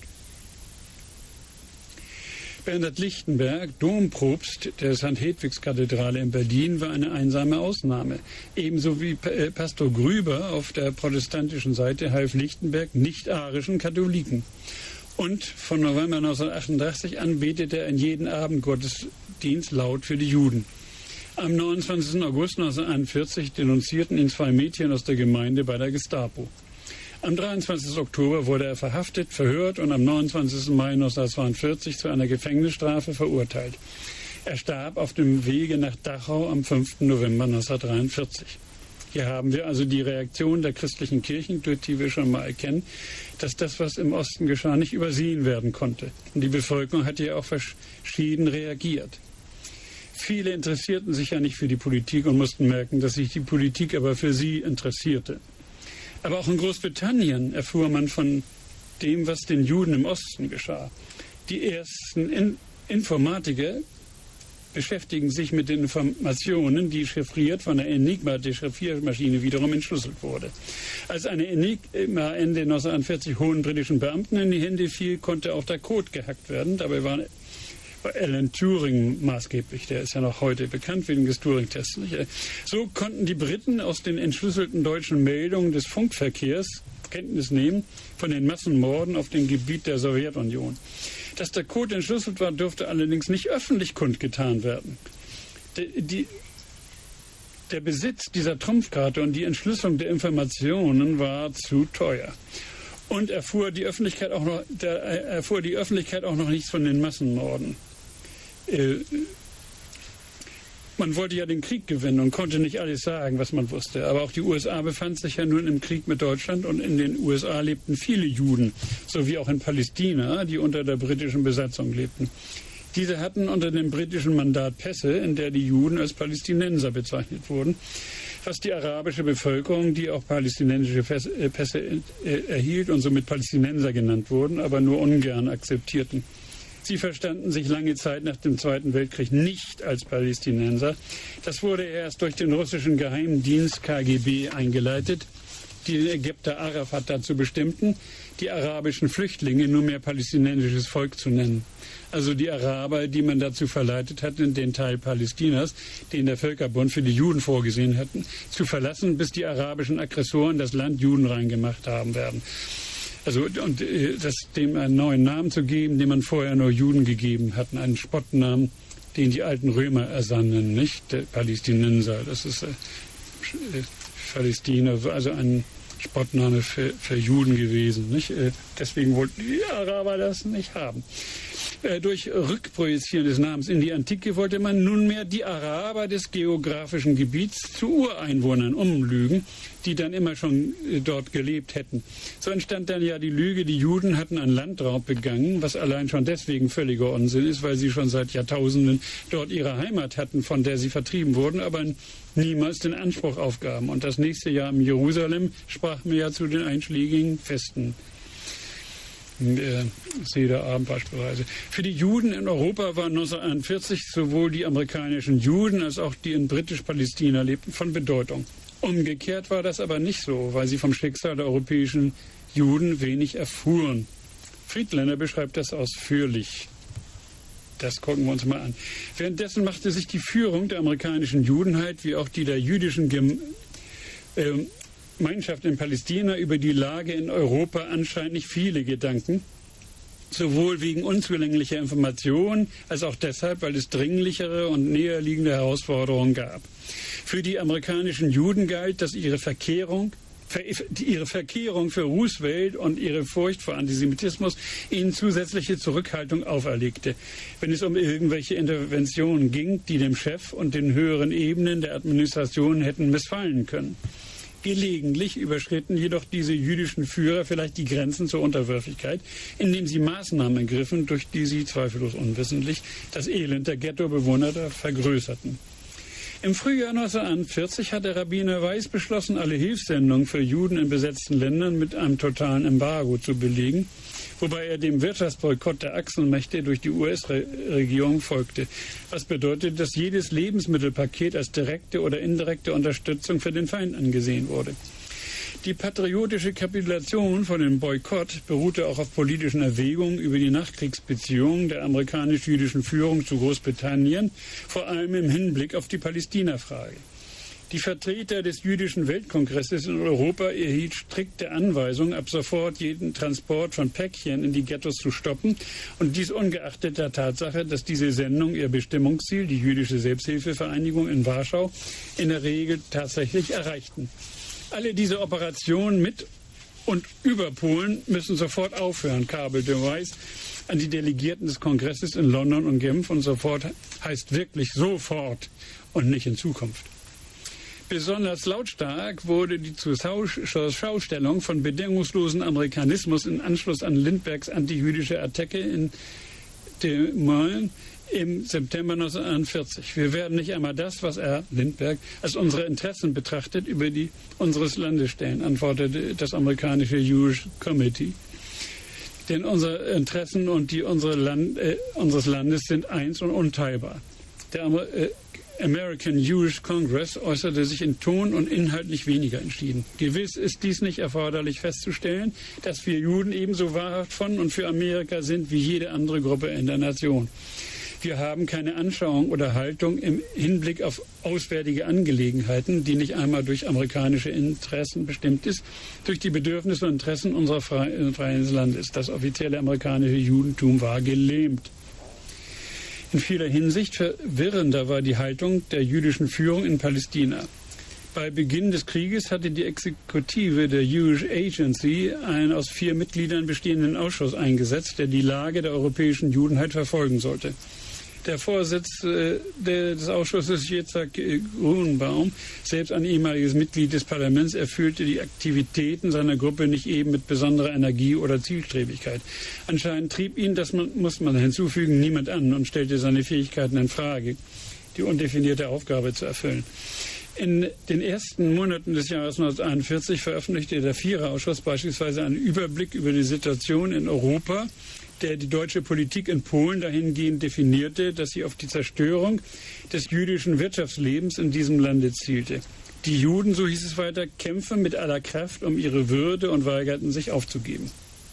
Bernhard Lichtenberg, Dompropst der St. Hedwigs-Kathedrale in Berlin, war eine einsame Ausnahme. Ebenso wie Pastor Grüber auf der protestantischen Seite half Lichtenberg nicht-arischen Katholiken. Und von November 1938 an betete er in jeden Abend Gottesdienst laut für die Juden. Am 29. August 1941 denunzierten ihn 2 Mädchen aus der Gemeinde bei der Gestapo. Am 23. Oktober wurde er verhaftet, verhört und am 29. Mai 1942 zu einer Gefängnisstrafe verurteilt. Er starb auf dem Wege nach Dachau am 5. November 1943. Hier haben wir also die Reaktion der christlichen Kirchen, durch die wir schon mal erkennen, dass das, was im Osten geschah, nicht übersehen werden konnte. Und die Bevölkerung hat hier auch verschieden reagiert. Viele interessierten sich ja nicht für die Politik und mussten merken, dass sich die Politik aber für sie interessierte. Aber auch in Großbritannien erfuhr man von dem, was den Juden im Osten geschah. Die ersten Informatiker beschäftigen sich mit den Informationen, die chiffriert von der Enigma-Dechiffriermaschine wiederum entschlüsselt wurde. Als eine Enigma Ende 1941 hohen britischen Beamten in die Hände fiel, konnte auch der Code gehackt werden. Dabei war Alan Turing maßgeblich, der ist ja noch heute bekannt wegen des Turing-Tests. So konnten die Briten aus den entschlüsselten deutschen Meldungen des Funkverkehrs Kenntnis nehmen von den Massenmorden auf dem Gebiet der Sowjetunion. Dass der Code entschlüsselt war, dürfte allerdings nicht öffentlich kundgetan werden. Der Besitz dieser Trumpfkarte und die Entschlüsselung der Informationen war zu teuer. Und erfuhr die Öffentlichkeit auch noch nichts von den Massenmorden. Man wollte ja den Krieg gewinnen und konnte nicht alles sagen, was man wusste. Aber auch die USA befand sich ja nun im Krieg mit Deutschland und in den USA lebten viele Juden, sowie auch in Palästina, die unter der britischen Besatzung lebten. Diese hatten unter dem britischen Mandat Pässe, in der die Juden als Palästinenser bezeichnet wurden, was die arabische Bevölkerung, die auch palästinensische Pässe erhielt und somit Palästinenser genannt wurden, aber nur ungern akzeptierten. Sie verstanden sich lange Zeit nach dem Zweiten Weltkrieg nicht als Palästinenser. Das wurde erst durch den russischen Geheimdienst KGB eingeleitet, die den Ägypter Arafat dazu bestimmten, die arabischen Flüchtlinge nunmehr palästinensisches Volk zu nennen. Also die Araber, die man dazu verleitet hatte, den Teil Palästinas, den der Völkerbund für die Juden vorgesehen hatten, zu verlassen, bis die arabischen Aggressoren das Land judenrein gemacht haben werden. Also und dem einen neuen Namen zu geben, den man vorher nur Juden gegeben hatten, einen Spottnamen, den die alten Römer ersannen, nicht? Der Palästinenser, das ist Palästina, also ein Spottname für Juden gewesen, nicht? Deswegen wollten die Araber das nicht haben. Durch Rückprojizieren des Namens in die Antike wollte man nunmehr die Araber des geografischen Gebiets zu Ureinwohnern umlügen, die dann immer schon dort gelebt hätten. So entstand dann ja die Lüge, die Juden hatten einen Landraub begangen, was allein schon deswegen völliger Unsinn ist, weil sie schon seit Jahrtausenden dort ihre Heimat hatten, von der sie vertrieben wurden, aber niemals den Anspruch aufgaben. Und das nächste Jahr in Jerusalem sprach man ja zu den einschlägigen Festen. Sederabend beispielsweise. Für die Juden in Europa waren 1941 sowohl die amerikanischen Juden als auch die in britisch-Palästina lebten von Bedeutung. Umgekehrt war das aber nicht so, weil sie vom Schicksal der europäischen Juden wenig erfuhren. Friedländer beschreibt das ausführlich. Das gucken wir uns mal an. Währenddessen machte sich die Führung der amerikanischen Judenheit wie auch die der jüdischen Gemeinschaft in Palästina über die Lage in Europa anscheinend nicht viele Gedanken, sowohl wegen unzulänglicher Informationen, als auch deshalb, weil es dringlichere und näher liegende Herausforderungen gab. Für die amerikanischen Juden galt, dass ihre Verkehrung für Roosevelt und ihre Furcht vor Antisemitismus ihnen zusätzliche Zurückhaltung auferlegte, wenn es um irgendwelche Interventionen ging, die dem Chef und den höheren Ebenen der Administration hätten missfallen können. Gelegentlich überschritten jedoch diese jüdischen Führer vielleicht die Grenzen zur Unterwürfigkeit, indem sie Maßnahmen ergriffen, durch die sie zweifellos unwissentlich das Elend der Ghettobewohner vergrößerten. Im Frühjahr 1941 hat der Rabbiner Weiss beschlossen, alle Hilfssendungen für Juden in besetzten Ländern mit einem totalen Embargo zu belegen, wobei er dem Wirtschaftsboykott der Achsenmächte durch die US-Regierung folgte. Was bedeutet, dass jedes Lebensmittelpaket als direkte oder indirekte Unterstützung für den Feind angesehen wurde. Die patriotische Kapitulation von dem Boykott beruhte auch auf politischen Erwägungen über die Nachkriegsbeziehungen der amerikanisch-jüdischen Führung zu Großbritannien, vor allem im Hinblick auf die Palästina-Frage. Die Vertreter des jüdischen Weltkongresses in Europa erhielten strikte Anweisungen, ab sofort jeden Transport von Päckchen in die Ghettos zu stoppen, und dies ungeachtet der Tatsache, dass diese Sendung ihr Bestimmungsziel, die jüdische Selbsthilfevereinigung in Warschau, in der Regel tatsächlich erreichten. Alle diese Operationen mit und über Polen müssen sofort aufhören, kabelte Weiss an die Delegierten des Kongresses in London und Genf, und sofort heißt wirklich sofort und nicht in Zukunft. Besonders lautstark wurde die Zurschaustellung von bedingungslosen Amerikanismus im Anschluss an Lindberghs antijüdische Attacke in Des Moines im September 1941. Wir werden nicht einmal das, was Lindbergh, als unsere Interessen betrachtet, über die unseres Landes stellen, antwortete das amerikanische Jewish Committee. Denn unsere Interessen und die unseres Landes sind eins und unteilbar. Der American Jewish Congress äußerte sich in Ton und inhaltlich weniger entschieden. Gewiss ist dies nicht erforderlich festzustellen, dass wir Juden ebenso wahrhaft von und für Amerika sind wie jede andere Gruppe in der Nation. Wir haben keine Anschauung oder Haltung im Hinblick auf auswärtige Angelegenheiten, die nicht einmal durch amerikanische Interessen bestimmt ist, durch die Bedürfnisse und Interessen unseres freien Landes. Das offizielle amerikanische Judentum war gelähmt. In vieler Hinsicht verwirrender war die Haltung der jüdischen Führung in Palästina. Bei Beginn des Krieges hatte die Exekutive der Jewish Agency einen aus 4 Mitgliedern bestehenden Ausschuss eingesetzt, der die Lage der europäischen Judenheit verfolgen sollte. Der Vorsitzende des Ausschusses, Yitzhak Grunbaum, selbst ein ehemaliges Mitglied des Parlaments, erfüllte die Aktivitäten seiner Gruppe nicht eben mit besonderer Energie oder Zielstrebigkeit. Anscheinend trieb ihn, das muss man hinzufügen, niemand an und stellte seine Fähigkeiten in Frage, die undefinierte Aufgabe zu erfüllen. In den ersten Monaten des Jahres 1941 veröffentlichte der Viererausschuss beispielsweise einen Überblick über die Situation in Europa, der die deutsche Politik in Polen dahingehend definierte, dass sie auf die Zerstörung des jüdischen Wirtschaftslebens in diesem Lande zielte. Die Juden, so hieß es weiter, kämpfen mit aller Kraft um ihre Würde und weigerten sich aufzugeben.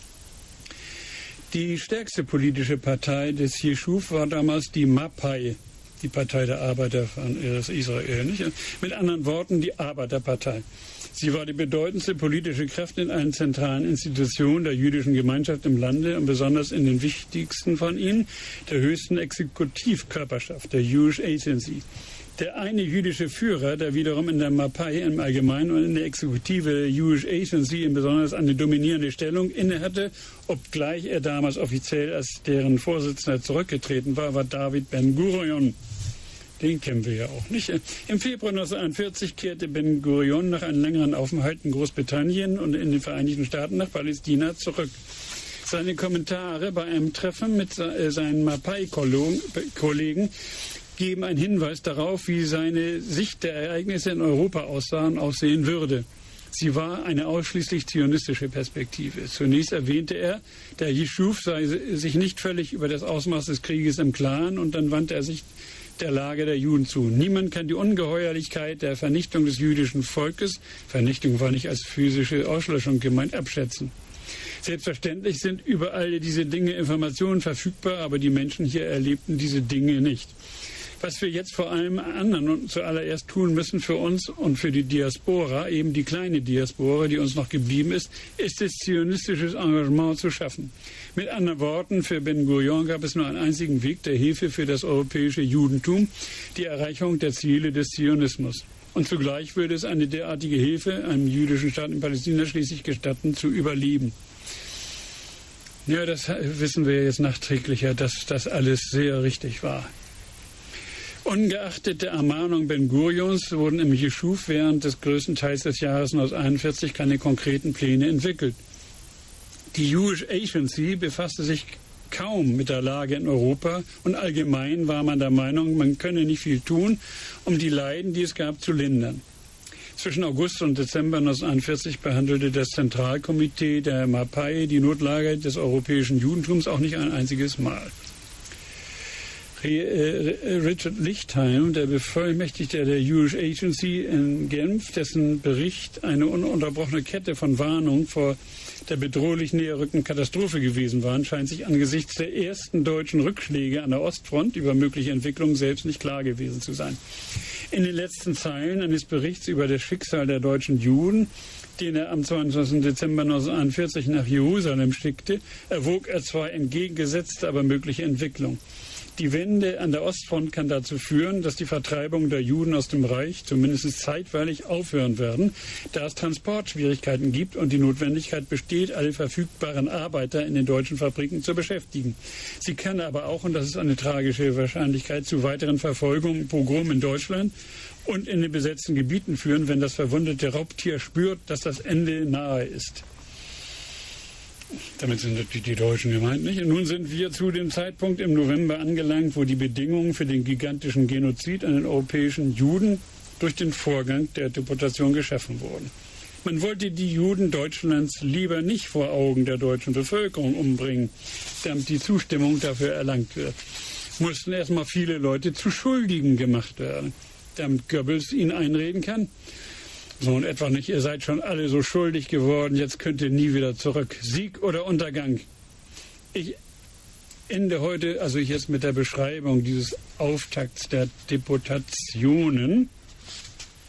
Die stärkste politische Partei des Jeschuv war damals die Mapai, die Partei der Arbeiter von Israel. Nicht? Mit anderen Worten, die Arbeiterpartei. Sie war die bedeutendste politische Kraft in allen zentralen Institutionen der jüdischen Gemeinschaft im Lande und besonders in den wichtigsten von ihnen, der höchsten Exekutivkörperschaft, der Jewish Agency. Der eine jüdische Führer, der wiederum in der Mapai im Allgemeinen und in der Exekutive der Jewish Agency in besonders eine dominierende Stellung innehatte, obgleich er damals offiziell als deren Vorsitzender zurückgetreten war, war David Ben-Gurion. Den kennen wir ja auch nicht. Im Februar 1941 kehrte Ben-Gurion nach einem längeren Aufenthalt in Großbritannien und in den Vereinigten Staaten nach Palästina zurück. Seine Kommentare bei einem Treffen mit seinen Mapai-Kollegen geben einen Hinweis darauf, wie seine Sicht der Ereignisse in Europa aussehen würde. Sie war eine ausschließlich zionistische Perspektive. Zunächst erwähnte er, der Jeschuv sei sich nicht völlig über das Ausmaß des Krieges im Klaren, und dann wandte er sich der Lage der Juden zu. Niemand kann die Ungeheuerlichkeit der Vernichtung des jüdischen Volkes, Vernichtung war nicht als physische Auslöschung gemeint, abschätzen. Selbstverständlich sind über all diese Dinge Informationen verfügbar, aber die Menschen hier erlebten diese Dinge nicht. Was wir jetzt vor allem anderen und zuallererst tun müssen für uns und für die Diaspora, eben die kleine Diaspora, die uns noch geblieben ist, ist es, zionistisches Engagement zu schaffen. Mit anderen Worten, für Ben-Gurion gab es nur einen einzigen Weg der Hilfe für das europäische Judentum, die Erreichung der Ziele des Zionismus. Und zugleich würde es eine derartige Hilfe einem jüdischen Staat in Palästina schließlich gestatten, zu überleben. Ja, das wissen wir jetzt nachträglicher, dass das alles sehr richtig war. Ungeachtet der Ermahnung Ben-Gurions wurden im Jeschuv während des größten Teils des Jahres 1941 keine konkreten Pläne entwickelt. Die Jewish Agency befasste sich kaum mit der Lage in Europa und allgemein war man der Meinung, man könne nicht viel tun, um die Leiden, die es gab, zu lindern. Zwischen August und Dezember 1941 behandelte das Zentralkomitee der Mapai die Notlage des europäischen Judentums auch nicht ein einziges Mal. Richard Lichtheim, der Bevollmächtigte der Jewish Agency in Genf, dessen Bericht eine ununterbrochene Kette von Warnungen vor der bedrohlich näherrückenden Katastrophe gewesen war, scheint sich angesichts der ersten deutschen Rückschläge an der Ostfront über mögliche Entwicklungen selbst nicht klar gewesen zu sein. In den letzten Zeilen eines Berichts über das Schicksal der deutschen Juden, den er am 22. Dezember 1941 nach Jerusalem schickte, erwog er zwei entgegengesetzte, aber mögliche Entwicklungen. Die Wende an der Ostfront kann dazu führen, dass die Vertreibung der Juden aus dem Reich zumindest zeitweilig aufhören werden, da es Transportschwierigkeiten gibt und die Notwendigkeit besteht, alle verfügbaren Arbeiter in den deutschen Fabriken zu beschäftigen. Sie kann aber auch, und das ist eine tragische Wahrscheinlichkeit, zu weiteren Verfolgungen und Pogromen in Deutschland und in den besetzten Gebieten führen, wenn das verwundete Raubtier spürt, dass das Ende nahe ist. Damit sind natürlich die Deutschen gemeint, nicht? Und nun sind wir zu dem Zeitpunkt im November angelangt, wo die Bedingungen für den gigantischen Genozid an den europäischen Juden durch den Vorgang der Deportation geschaffen wurden. Man wollte die Juden Deutschlands lieber nicht vor Augen der deutschen Bevölkerung umbringen, damit die Zustimmung dafür erlangt wird. Mussten erstmal viele Leute zu Schuldigen gemacht werden, damit Goebbels ihnen einreden kann. So und etwa nicht, ihr seid schon alle so schuldig geworden, jetzt könnt ihr nie wieder zurück. Sieg oder Untergang. Ich ende heute, also jetzt mit der Beschreibung dieses Auftakts der Deportationen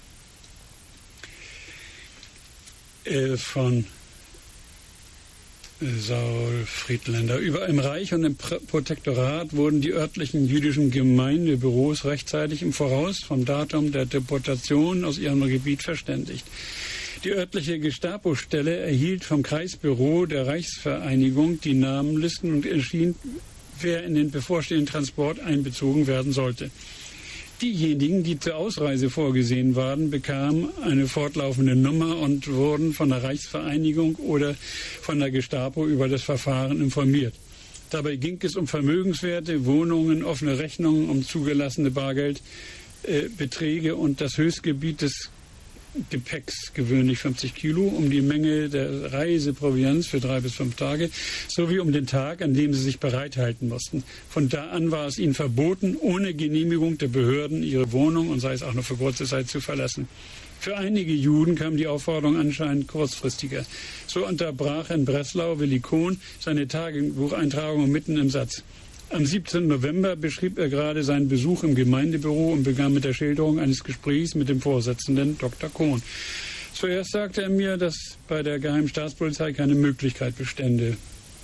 von Saul Friedländer. Überall im Reich und im Protektorat wurden die örtlichen jüdischen Gemeindebüros rechtzeitig im Voraus vom Datum der Deportation aus ihrem Gebiet verständigt. Die örtliche Gestapo-Stelle erhielt vom Kreisbüro der Reichsvereinigung die Namenlisten und erschien, wer in den bevorstehenden Transport einbezogen werden sollte. Diejenigen, die zur Ausreise vorgesehen waren, bekamen eine fortlaufende Nummer und wurden von der Reichsvereinigung oder von der Gestapo über das Verfahren informiert. Dabei ging es um Vermögenswerte, Wohnungen, offene Rechnungen, um zugelassene Bargeldbeträge und das Höchstgebiet des Gepäcks, gewöhnlich 50 Kilo, um die Menge der Reiseproviants für 3 bis 5 Tage, sowie um den Tag, an dem sie sich bereithalten mussten. Von da an war es ihnen verboten, ohne Genehmigung der Behörden ihre Wohnung und sei es auch nur für kurze Zeit zu verlassen. Für einige Juden kam die Aufforderung anscheinend kurzfristiger. So unterbrach in Breslau Willi Kohn seine Tagebucheintragung mitten im Satz. Am 17. November beschrieb er gerade seinen Besuch im Gemeindebüro und begann mit der Schilderung eines Gesprächs mit dem Vorsitzenden Dr. Kohn. Zuerst sagte er mir, dass bei der Geheimen Staatspolizei keine Möglichkeit bestände. ...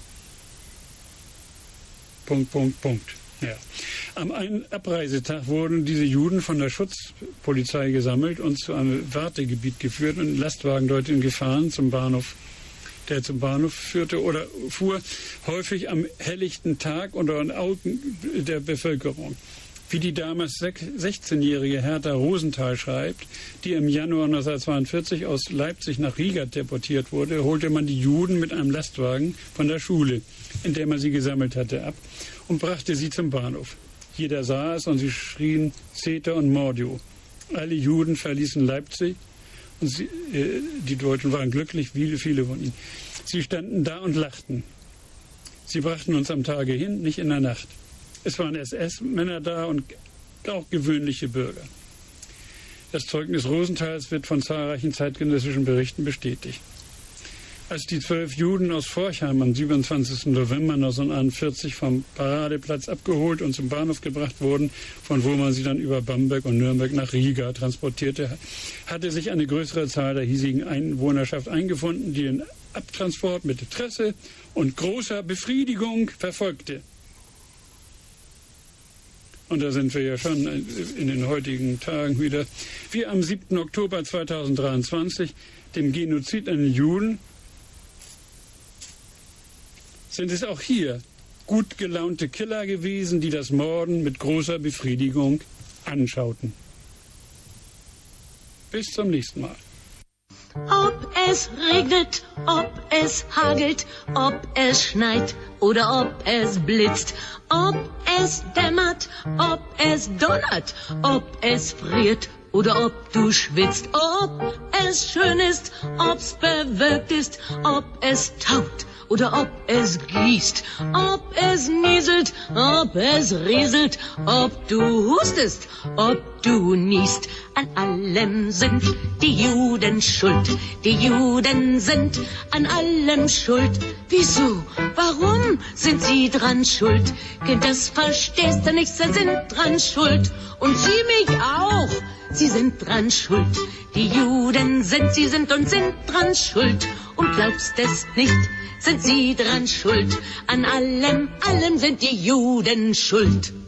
Ja. Am Abreisetag wurden diese Juden von der Schutzpolizei gesammelt und zu einem Wartegebiet geführt und Lastwagen dorthin gefahren zum Bahnhof, der zum Bahnhof führte oder fuhr, häufig am helllichten Tag unter den Augen der Bevölkerung. Wie die damals 16-jährige Hertha Rosenthal schreibt, die im Januar 1942 aus Leipzig nach Riga deportiert wurde, holte man die Juden mit einem Lastwagen von der Schule, in der man sie gesammelt hatte, ab und brachte sie zum Bahnhof. Jeder sah es und sie schrien Zeter und Mordio. Alle Juden verließen Leipzig und die Deutschen waren glücklich, viele von ihnen. Sie standen da und lachten. Sie brachten uns am Tage hin, nicht in der Nacht. Es waren SS-Männer da und auch gewöhnliche Bürger. Das Zeugnis Rosenthals wird von zahlreichen zeitgenössischen Berichten bestätigt. Als die 12 Juden aus Forchheim am 27. November 1941 vom Paradeplatz abgeholt und zum Bahnhof gebracht wurden, von wo man sie dann über Bamberg und Nürnberg nach Riga transportierte, hatte sich eine größere Zahl der hiesigen Einwohnerschaft eingefunden, die den Abtransport mit Interesse und großer Befriedigung verfolgte. Und da sind wir ja schon in den heutigen Tagen wieder. Wie am 7. Oktober 2023, dem Genozid an den Juden, sind es auch hier gut gelaunte Killer gewesen, die das Morden mit großer Befriedigung anschauten. Bis zum nächsten Mal. Ob es regnet, ob es hagelt, ob es schneit oder ob es blitzt, ob es dämmert, ob es donnert, ob es friert oder ob du schwitzt, ob es schön ist, ob's bewölkt ist, ob es taut oder ob es gießt, ob es nieselt, ob es rieselt, ob du hustest, ob du niest. An allem sind die Juden schuld, die Juden sind an allem schuld. Wieso, warum sind sie dran schuld? Kind, das verstehst du nicht, sie sind dran schuld. Und sie mich auch, sie sind dran schuld. Die Juden sind, sie sind und sind dran schuld. Und glaubst es nicht, sind sie dran schuld. An allem sind die Juden schuld.